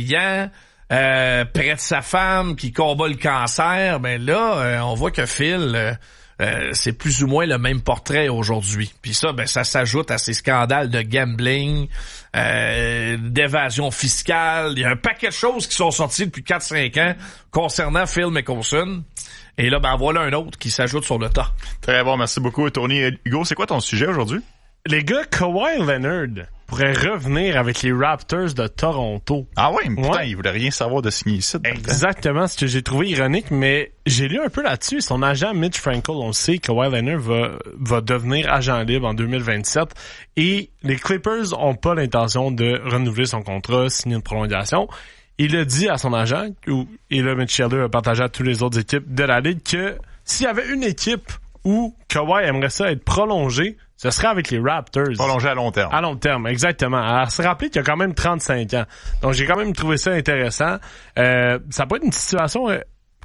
près de sa femme qui combat le cancer, là, on voit que Phil c'est plus ou moins le même portrait aujourd'hui. Puis ça, ça s'ajoute à ces scandales de gambling, d'évasion fiscale. Il y a un paquet de choses qui sont sorties depuis 4-5 ans concernant Phil Mickelson. Et là, voilà un autre qui s'ajoute sur le tas. Très bon, merci beaucoup, Tony. Hugo, c'est quoi ton sujet aujourd'hui? Les gars, Kawhi Leonard pourrait revenir avec les Raptors de Toronto. Ah oui, mais putain, il voulait rien savoir de signer ici. Exactement, ce que j'ai trouvé ironique, mais j'ai lu un peu là-dessus. Son agent Mitch Frankel, on sait que Kawhi Leonard va devenir agent libre en 2027 et les Clippers ont pas l'intention de renouveler son contrat, signer une prolongation. Il a dit à son agent, et là Mitch Scheller a partagé à toutes les autres équipes de la Ligue, que s'il y avait une équipe où Kawhi aimerait ça être prolongé, ce serait avec les Raptors. Prolongé à long terme. À long terme, exactement. Alors, se rappeler qu'il a quand même 35 ans. Donc, j'ai quand même trouvé ça intéressant. Ça peut être une situation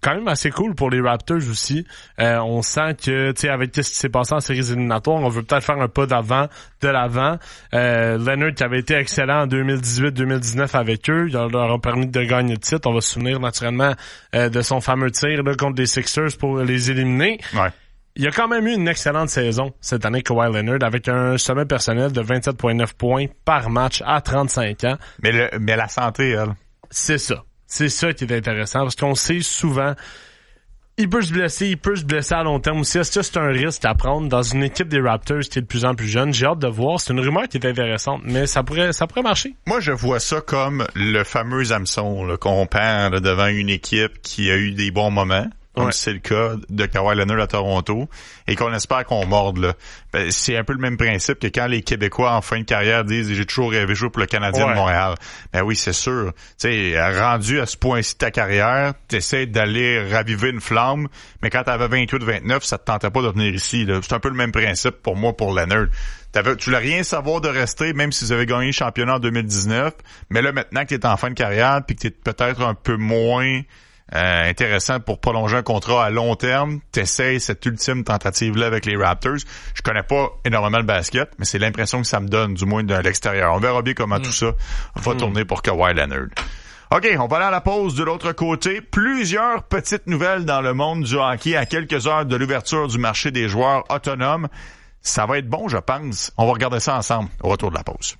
quand même assez cool pour les Raptors aussi. On sent que, tu sais, avec ce qui s'est passé en séries éliminatoires, on veut peut-être faire un pas de l'avant. Leonard qui avait été excellent en 2018-2019 avec eux, il leur a permis de gagner le titre. On va se souvenir naturellement de son fameux tir là, contre les Sixers pour les éliminer. Ouais. Il a quand même eu une excellente saison cette année, Kawhi Leonard, avec un sommet personnel de 27,9 points par match à 35 ans. Mais la santé, elle. C'est ça. C'est ça qui est intéressant, parce qu'on sait souvent, il peut se blesser à long terme aussi. Est-ce que c'est un risque à prendre dans une équipe des Raptors qui est de plus en plus jeune? J'ai hâte de voir. C'est une rumeur qui est intéressante, mais ça pourrait marcher. Moi, je vois ça comme le fameux hameçon là, qu'on perd là, devant une équipe qui a eu des bons moments. Comme c'est le cas de Kawhi Leonard à Toronto, et qu'on espère qu'on morde, là. Ben, c'est un peu le même principe que quand les Québécois en fin de carrière disent « J'ai toujours rêvé de jouer pour le Canadien de Montréal ». Ben oui, c'est sûr. Tu sais, rendu à ce point-ci de ta carrière, t'essaies d'aller raviver une flamme, mais quand t'avais 28-29, ça te tentait pas de venir ici, là. C'est un peu le même principe pour moi, pour Leonard. Tu voulais rien savoir de rester, même si vous avez gagné le championnat en 2019, mais là, maintenant que t'es en fin de carrière, puis que t'es peut-être un peu moins... intéressant pour prolonger un contrat à long terme, t'essayes cette ultime tentative-là avec les Raptors. Je connais pas énormément le basket, mais c'est l'impression que ça me donne, du moins de l'extérieur. On verra bien comment tout ça va tourner pour Kawhi Leonard. OK, on va aller à la pause de l'autre côté. Plusieurs petites nouvelles dans le monde du hockey à quelques heures de l'ouverture du marché des joueurs autonomes. Ça va être bon, je pense. On va regarder ça ensemble au retour de la pause.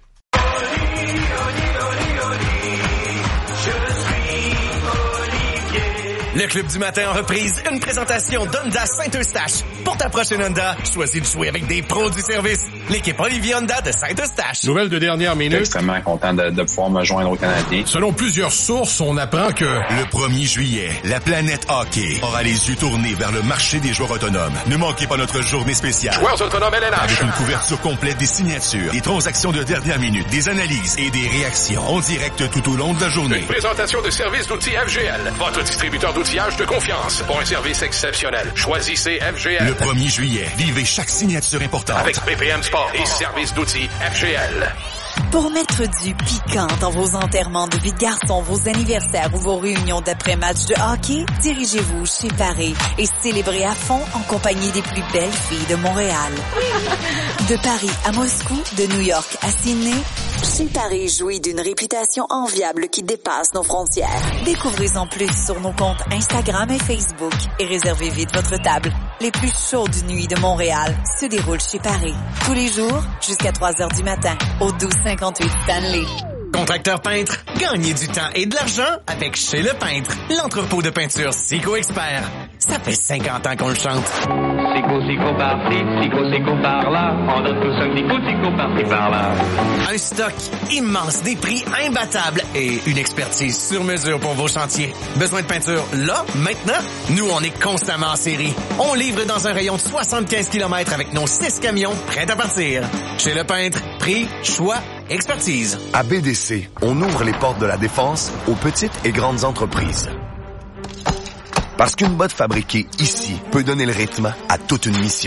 Le Club du matin en reprise, une présentation d'Honda Saint-Eustache. Pour ta prochaine Honda, choisis de jouer avec des pros du service. L'équipe Olivier Honda de Saint-Eustache. Nouvelle de dernière minute. Je suis extrêmement content de pouvoir me joindre aux Canadiens. Selon plusieurs sources, on apprend que... Le 1er juillet, la planète hockey aura les yeux tournés vers le marché des joueurs autonomes. Ne manquez pas notre journée spéciale. Joueurs autonomes LNH. Avec une couverture complète des signatures, des transactions de dernière minute, des analyses et des réactions en direct tout au long de la journée. Une présentation de services d'outils FGL. Votre distributeur d'outillage de confiance. Pour un service exceptionnel. Choisissez FGL. Le 1er juillet, vivez chaque signature importante. Avec BPM Sport et services d'outils FGL. Pour mettre du piquant dans vos enterrements de vie de garçon, vos anniversaires ou vos réunions d'après-match de hockey, dirigez-vous chez Paris et célébrez à fond en compagnie des plus belles filles de Montréal. De Paris à Moscou, de New York à Sydney, chez Paris jouit d'une réputation enviable qui dépasse nos frontières. Découvrez-en plus sur nos comptes Instagram et Facebook et réservez vite votre table. Les plus chaudes nuits de Montréal se déroulent chez Paris. Tous les jours, jusqu'à 3h du matin, au 1258 Stanley. Contracteur peintre, gagnez du temps et de l'argent avec Chez Le Peintre, l'entrepôt de peinture Sico Expert. Ça fait 50 ans qu'on le chante. Sico par-ci, Sico par-là, on donne tous un petit Sico par-ci par-là. Un stock immense, des prix imbattables et une expertise sur mesure pour vos chantiers. Besoin de peinture là, maintenant? Nous, on est constamment en série. On livre dans un rayon de 75 km avec nos 6 camions prêts à partir. Chez Le Peintre, prix, choix, expertise. À BDC, on ouvre les portes de la défense aux petites et grandes entreprises. Parce qu'une botte fabriquée ici peut donner le rythme à toute une mission.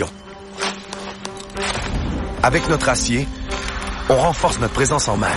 Avec notre acier, on renforce notre présence en mer.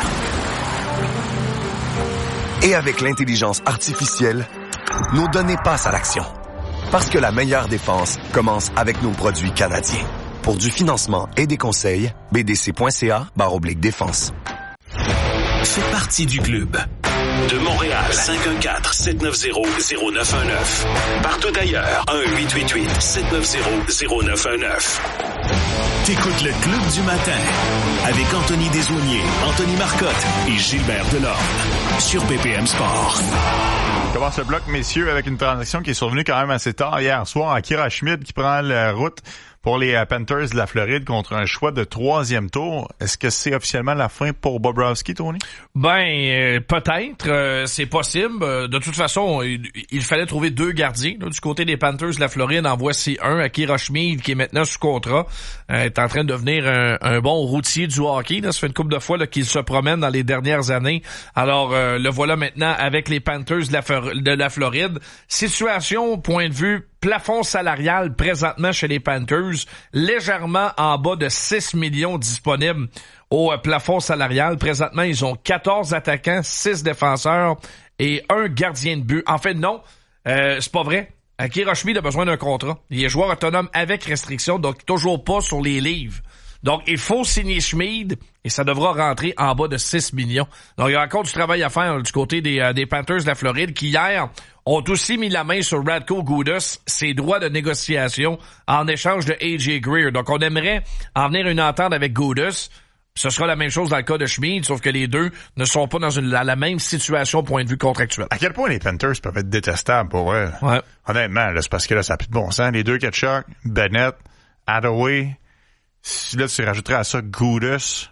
Et avec l'intelligence artificielle, nos données passent à l'action. Parce que la meilleure défense commence avec nos produits canadiens. Pour du financement et des conseils, bdc.ca/défense. Fais partie du club. De Montréal, 514-790-0919. Partout ailleurs, 1-888-790-0919. T'écoutes le Club du matin avec Anthony Desaulniers, Anthony Marcotte et Gilbert Delorme sur BPM Sport. On commence le bloc, messieurs, avec une transaction qui est survenue quand même assez tard hier soir. Akira Schmid qui prend la route pour les Panthers de la Floride contre un choix de 3e tour. Est-ce que c'est officiellement la fin pour Bobrovsky, Tony? Peut-être. C'est possible. De toute façon, il fallait trouver 2 gardiens. Là, du côté des Panthers de la Floride, en voici un, Akira Schmid, qui est maintenant sous contrat. Est en train de devenir un bon routier du hockey. Là. Ça fait une couple de fois là, qu'il se promène dans les dernières années. Alors, le voilà maintenant avec les Panthers de la Floride. Situation, point de vue plafond salarial présentement chez les Panthers, légèrement en bas de 6 millions disponibles au plafond salarial. Présentement, ils ont 14 attaquants, 6 défenseurs et un gardien de but. En fait, non. C'est pas vrai. Akira Schmid a besoin d'un contrat. Il est joueur autonome avec restriction, donc toujours pas sur les livres. Donc, il faut signer Schmid et ça devra rentrer en bas de 6 millions. Donc, il y a encore du travail à faire du côté des Panthers de la Floride qui, hier, ont aussi mis la main sur Radko Gudas, ses droits de négociation en échange de A.J. Greer. Donc, on aimerait en venir à une entente avec Gudas. Ce sera la même chose dans le cas de Schmid, sauf que les deux ne sont pas dans la même situation au point de vue contractuel. À quel point les Panthers peuvent être détestables pour eux? Ouais. Honnêtement, là, c'est parce que là, ça n'a plus de bon sens. Les deux Tkachuk, Bennett, Hathaway... Là, tu rajouterais à ça Gudas.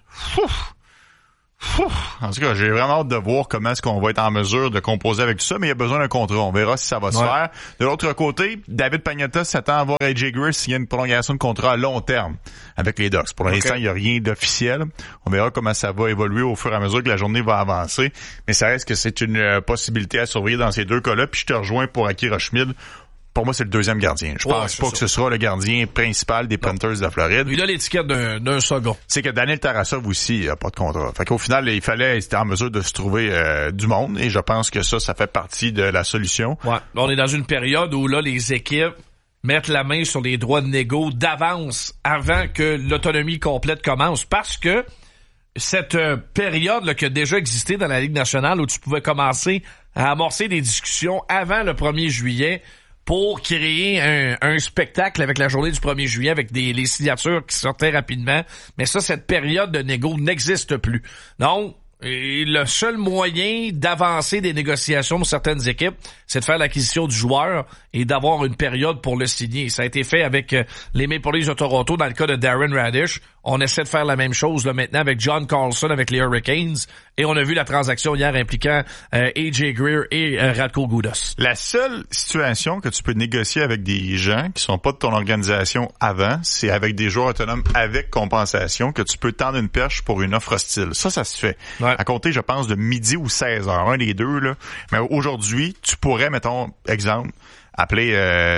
En tout cas, j'ai vraiment hâte de voir comment est-ce qu'on va être en mesure de composer avec tout ça, mais il y a besoin d'un contrat. On verra si ça va se faire. De l'autre côté, David Pagnotta s'attend à voir A.J. Greer s'il y a une prolongation de contrat à long terme avec les Ducks. Pour l'instant, il n'y a rien d'officiel. On verra comment ça va évoluer au fur et à mesure que la journée va avancer. Mais ça reste que c'est une possibilité à surveiller dans ces deux cas-là. Puis je te rejoins pour Akira Schmid. Pour moi, c'est le deuxième gardien. Je pense pas que ce sera le gardien principal des Panthers de la Floride. Il a l'étiquette d'un second. C'est que Daniel Tarasov aussi n'a pas de contrat. Fait qu'au final, il était en mesure de se trouver du monde et je pense que ça fait partie de la solution. Ouais. On est dans une période où là, les équipes mettent la main sur les droits de négo d'avance avant que l'autonomie complète commence parce que cette période là, qui a déjà existé dans la Ligue nationale où tu pouvais commencer à amorcer des discussions avant le 1er juillet pour créer un spectacle avec la journée du 1er juillet avec les signatures qui sortaient rapidement. Mais ça, cette période de négo n'existe plus. Donc, le seul moyen d'avancer des négociations pour certaines équipes, c'est de faire l'acquisition du joueur et d'avoir une période pour le signer. Ça a été fait avec les Maple Leafs de Toronto dans le cas de Darren Radish. On essaie de faire la même chose là maintenant avec John Carlson avec les Hurricanes. Et on a vu la transaction hier impliquant A.J. Greer et Radko Gudas. La seule situation que tu peux négocier avec des gens qui sont pas de ton organisation avant, c'est avec des joueurs autonomes avec compensation que tu peux tendre une perche pour une offre hostile. Ça se fait. Ouais. À compter, je pense, de midi ou 16h, un des deux. Là. Mais aujourd'hui, tu pourrais, mettons, exemple, appeler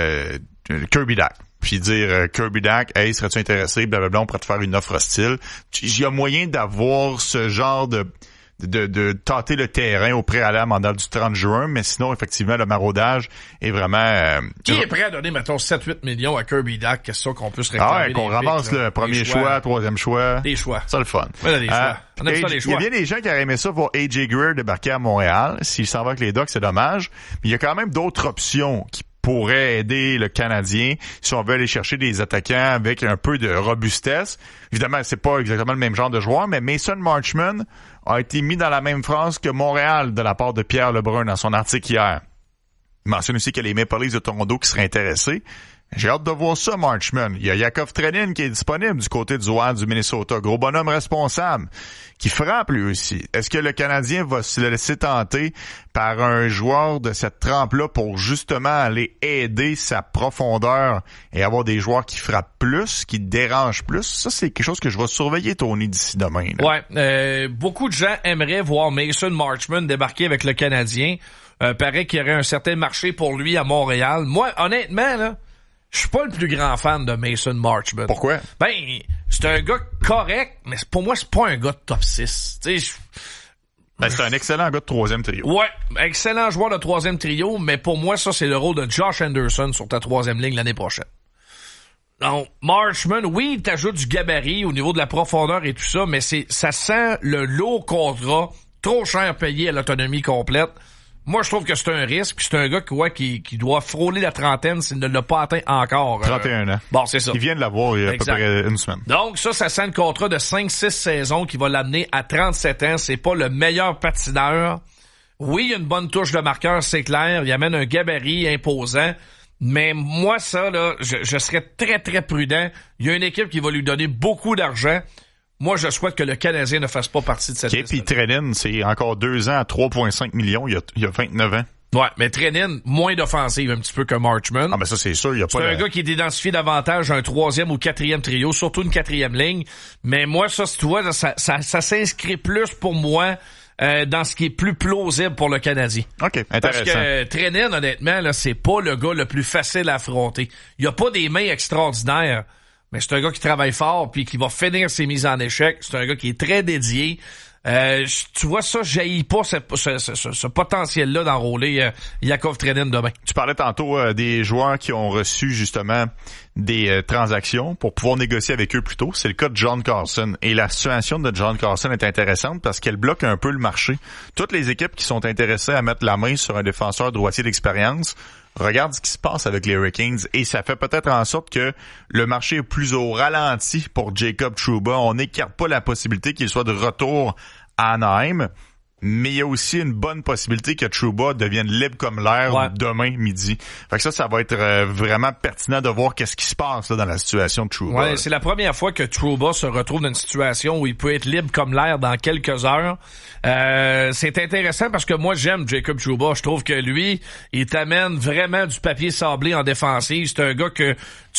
Kirby Dach. Puis dire Kirby Dach, hey, serais-tu intéressé, blablabla, on pourrait te faire une offre hostile. Il y a moyen d'avoir ce genre de tâter le terrain au préalable en date du 30 juin, mais sinon, effectivement, le maraudage est vraiment... Qui est prêt à donner, mettons, 7-8 millions à Kirby Dach? Qu'est-ce qu'on peut se réclamer? Ah ouais, qu'on ramasse le premier choix, troisième choix. Des choix. C'est le fun. Ouais, des choix. On aime ça, les choix. Il y a bien des gens qui auraient aimé ça voir A.J. Greer débarquer à Montréal. S'il s'en va avec les Ducks, c'est dommage. Mais il y a quand même d'autres options qui pourrait aider le Canadien si on veut aller chercher des attaquants avec un peu de robustesse. Évidemment, c'est pas exactement le même genre de joueur, mais Mason Marchment a été mis dans la même phrase que Montréal de la part de Pierre Lebrun dans son article hier. Il mentionne aussi qu'il y a les Maple Leafs de Toronto qui seraient intéressés. J'ai hâte de voir ça, Marchman. Il y a Yakov Trenin qui est disponible du côté du Wild du Minnesota. Gros bonhomme responsable qui frappe lui aussi. Est-ce que le Canadien va se laisser tenter par un joueur de cette trempe-là pour justement aller aider sa profondeur et avoir des joueurs qui frappent plus, qui dérangent plus? Ça, c'est quelque chose que je vais surveiller, Tony, d'ici demain. Là. Ouais, beaucoup de gens aimeraient voir Mason Marchman débarquer avec le Canadien. Paraît qu'il y aurait un certain marché pour lui à Montréal. Moi, honnêtement, là, je suis pas le plus grand fan de Mason Marchman. Pourquoi? Ben, c'est un gars correct, mais pour moi, c'est pas un gars de top 6. Ben, c'est un excellent gars de troisième trio. Ouais, excellent joueur de troisième trio, mais pour moi, ça, c'est le rôle de Josh Anderson sur ta troisième ligne l'année prochaine. Donc, Marchman, oui, il t'ajoute du gabarit au niveau de la profondeur et tout ça, mais ça sent le lourd contrat, trop cher payé à l'autonomie complète. Moi, je trouve que c'est un risque, puis c'est un gars qui doit frôler la trentaine s'il ne l'a pas atteint encore. 31 ans. Bon, c'est ça. Il vient de l'avoir il y a à peu près une semaine. Donc, ça sent le contrat de 5-6 saisons qui va l'amener à 37 ans. C'est pas le meilleur patineur. Oui, il y a une bonne touche de marqueur, c'est clair. Il amène un gabarit imposant. Mais moi, ça, là, je serais très, très prudent. Il y a une équipe qui va lui donner beaucoup d'argent. Moi, je souhaite que le Canadien ne fasse pas partie de cette liste. Puis Trenin, c'est encore 2 ans à 3,5 millions. Il y a 29 ans. Ouais, mais Trenin, moins d'offensive un petit peu que Marchman. Ah, mais ça, c'est sûr. Il y a pas c'est un gars qui est identifié davantage un 3e ou 4e trio, surtout une 4e ligne. Mais moi, ça, tu vois, ça s'inscrit plus pour moi dans ce qui est plus plausible pour le Canadien. OK, intéressant. Parce que Trenin, honnêtement, là, c'est pas le gars le plus facile à affronter. Il a pas des mains extraordinaires. Mais c'est un gars qui travaille fort puis qui va finir ses mises en échec. C'est un gars qui est très dédié. Tu vois ça, j'haïs pas ce potentiel-là d'enrôler Yakov Trenin demain. Tu parlais tantôt des joueurs qui ont reçu justement des transactions pour pouvoir négocier avec eux plus tôt. C'est le cas de John Carlson. Et la situation de John Carlson est intéressante parce qu'elle bloque un peu le marché. Toutes les équipes qui sont intéressées à mettre la main sur un défenseur droitier d'expérience, regarde ce qui se passe avec les Hurricanes et ça fait peut-être en sorte que le marché est plus au ralenti pour Jacob Trouba. On n'écarte pas la possibilité qu'il soit de retour à Anaheim. Mais il y a aussi une bonne possibilité que Trouba devienne libre comme l'air demain midi. Fait que ça va être vraiment pertinent de voir qu'est-ce qui se passe là, dans la situation de Trouba. Ouais, c'est la première fois que Trouba se retrouve dans une situation où il peut être libre comme l'air dans quelques heures. C'est intéressant parce que moi, j'aime Jacob Trouba. Je trouve que lui, il t'amène vraiment du papier sablé en défensive. C'est un gars que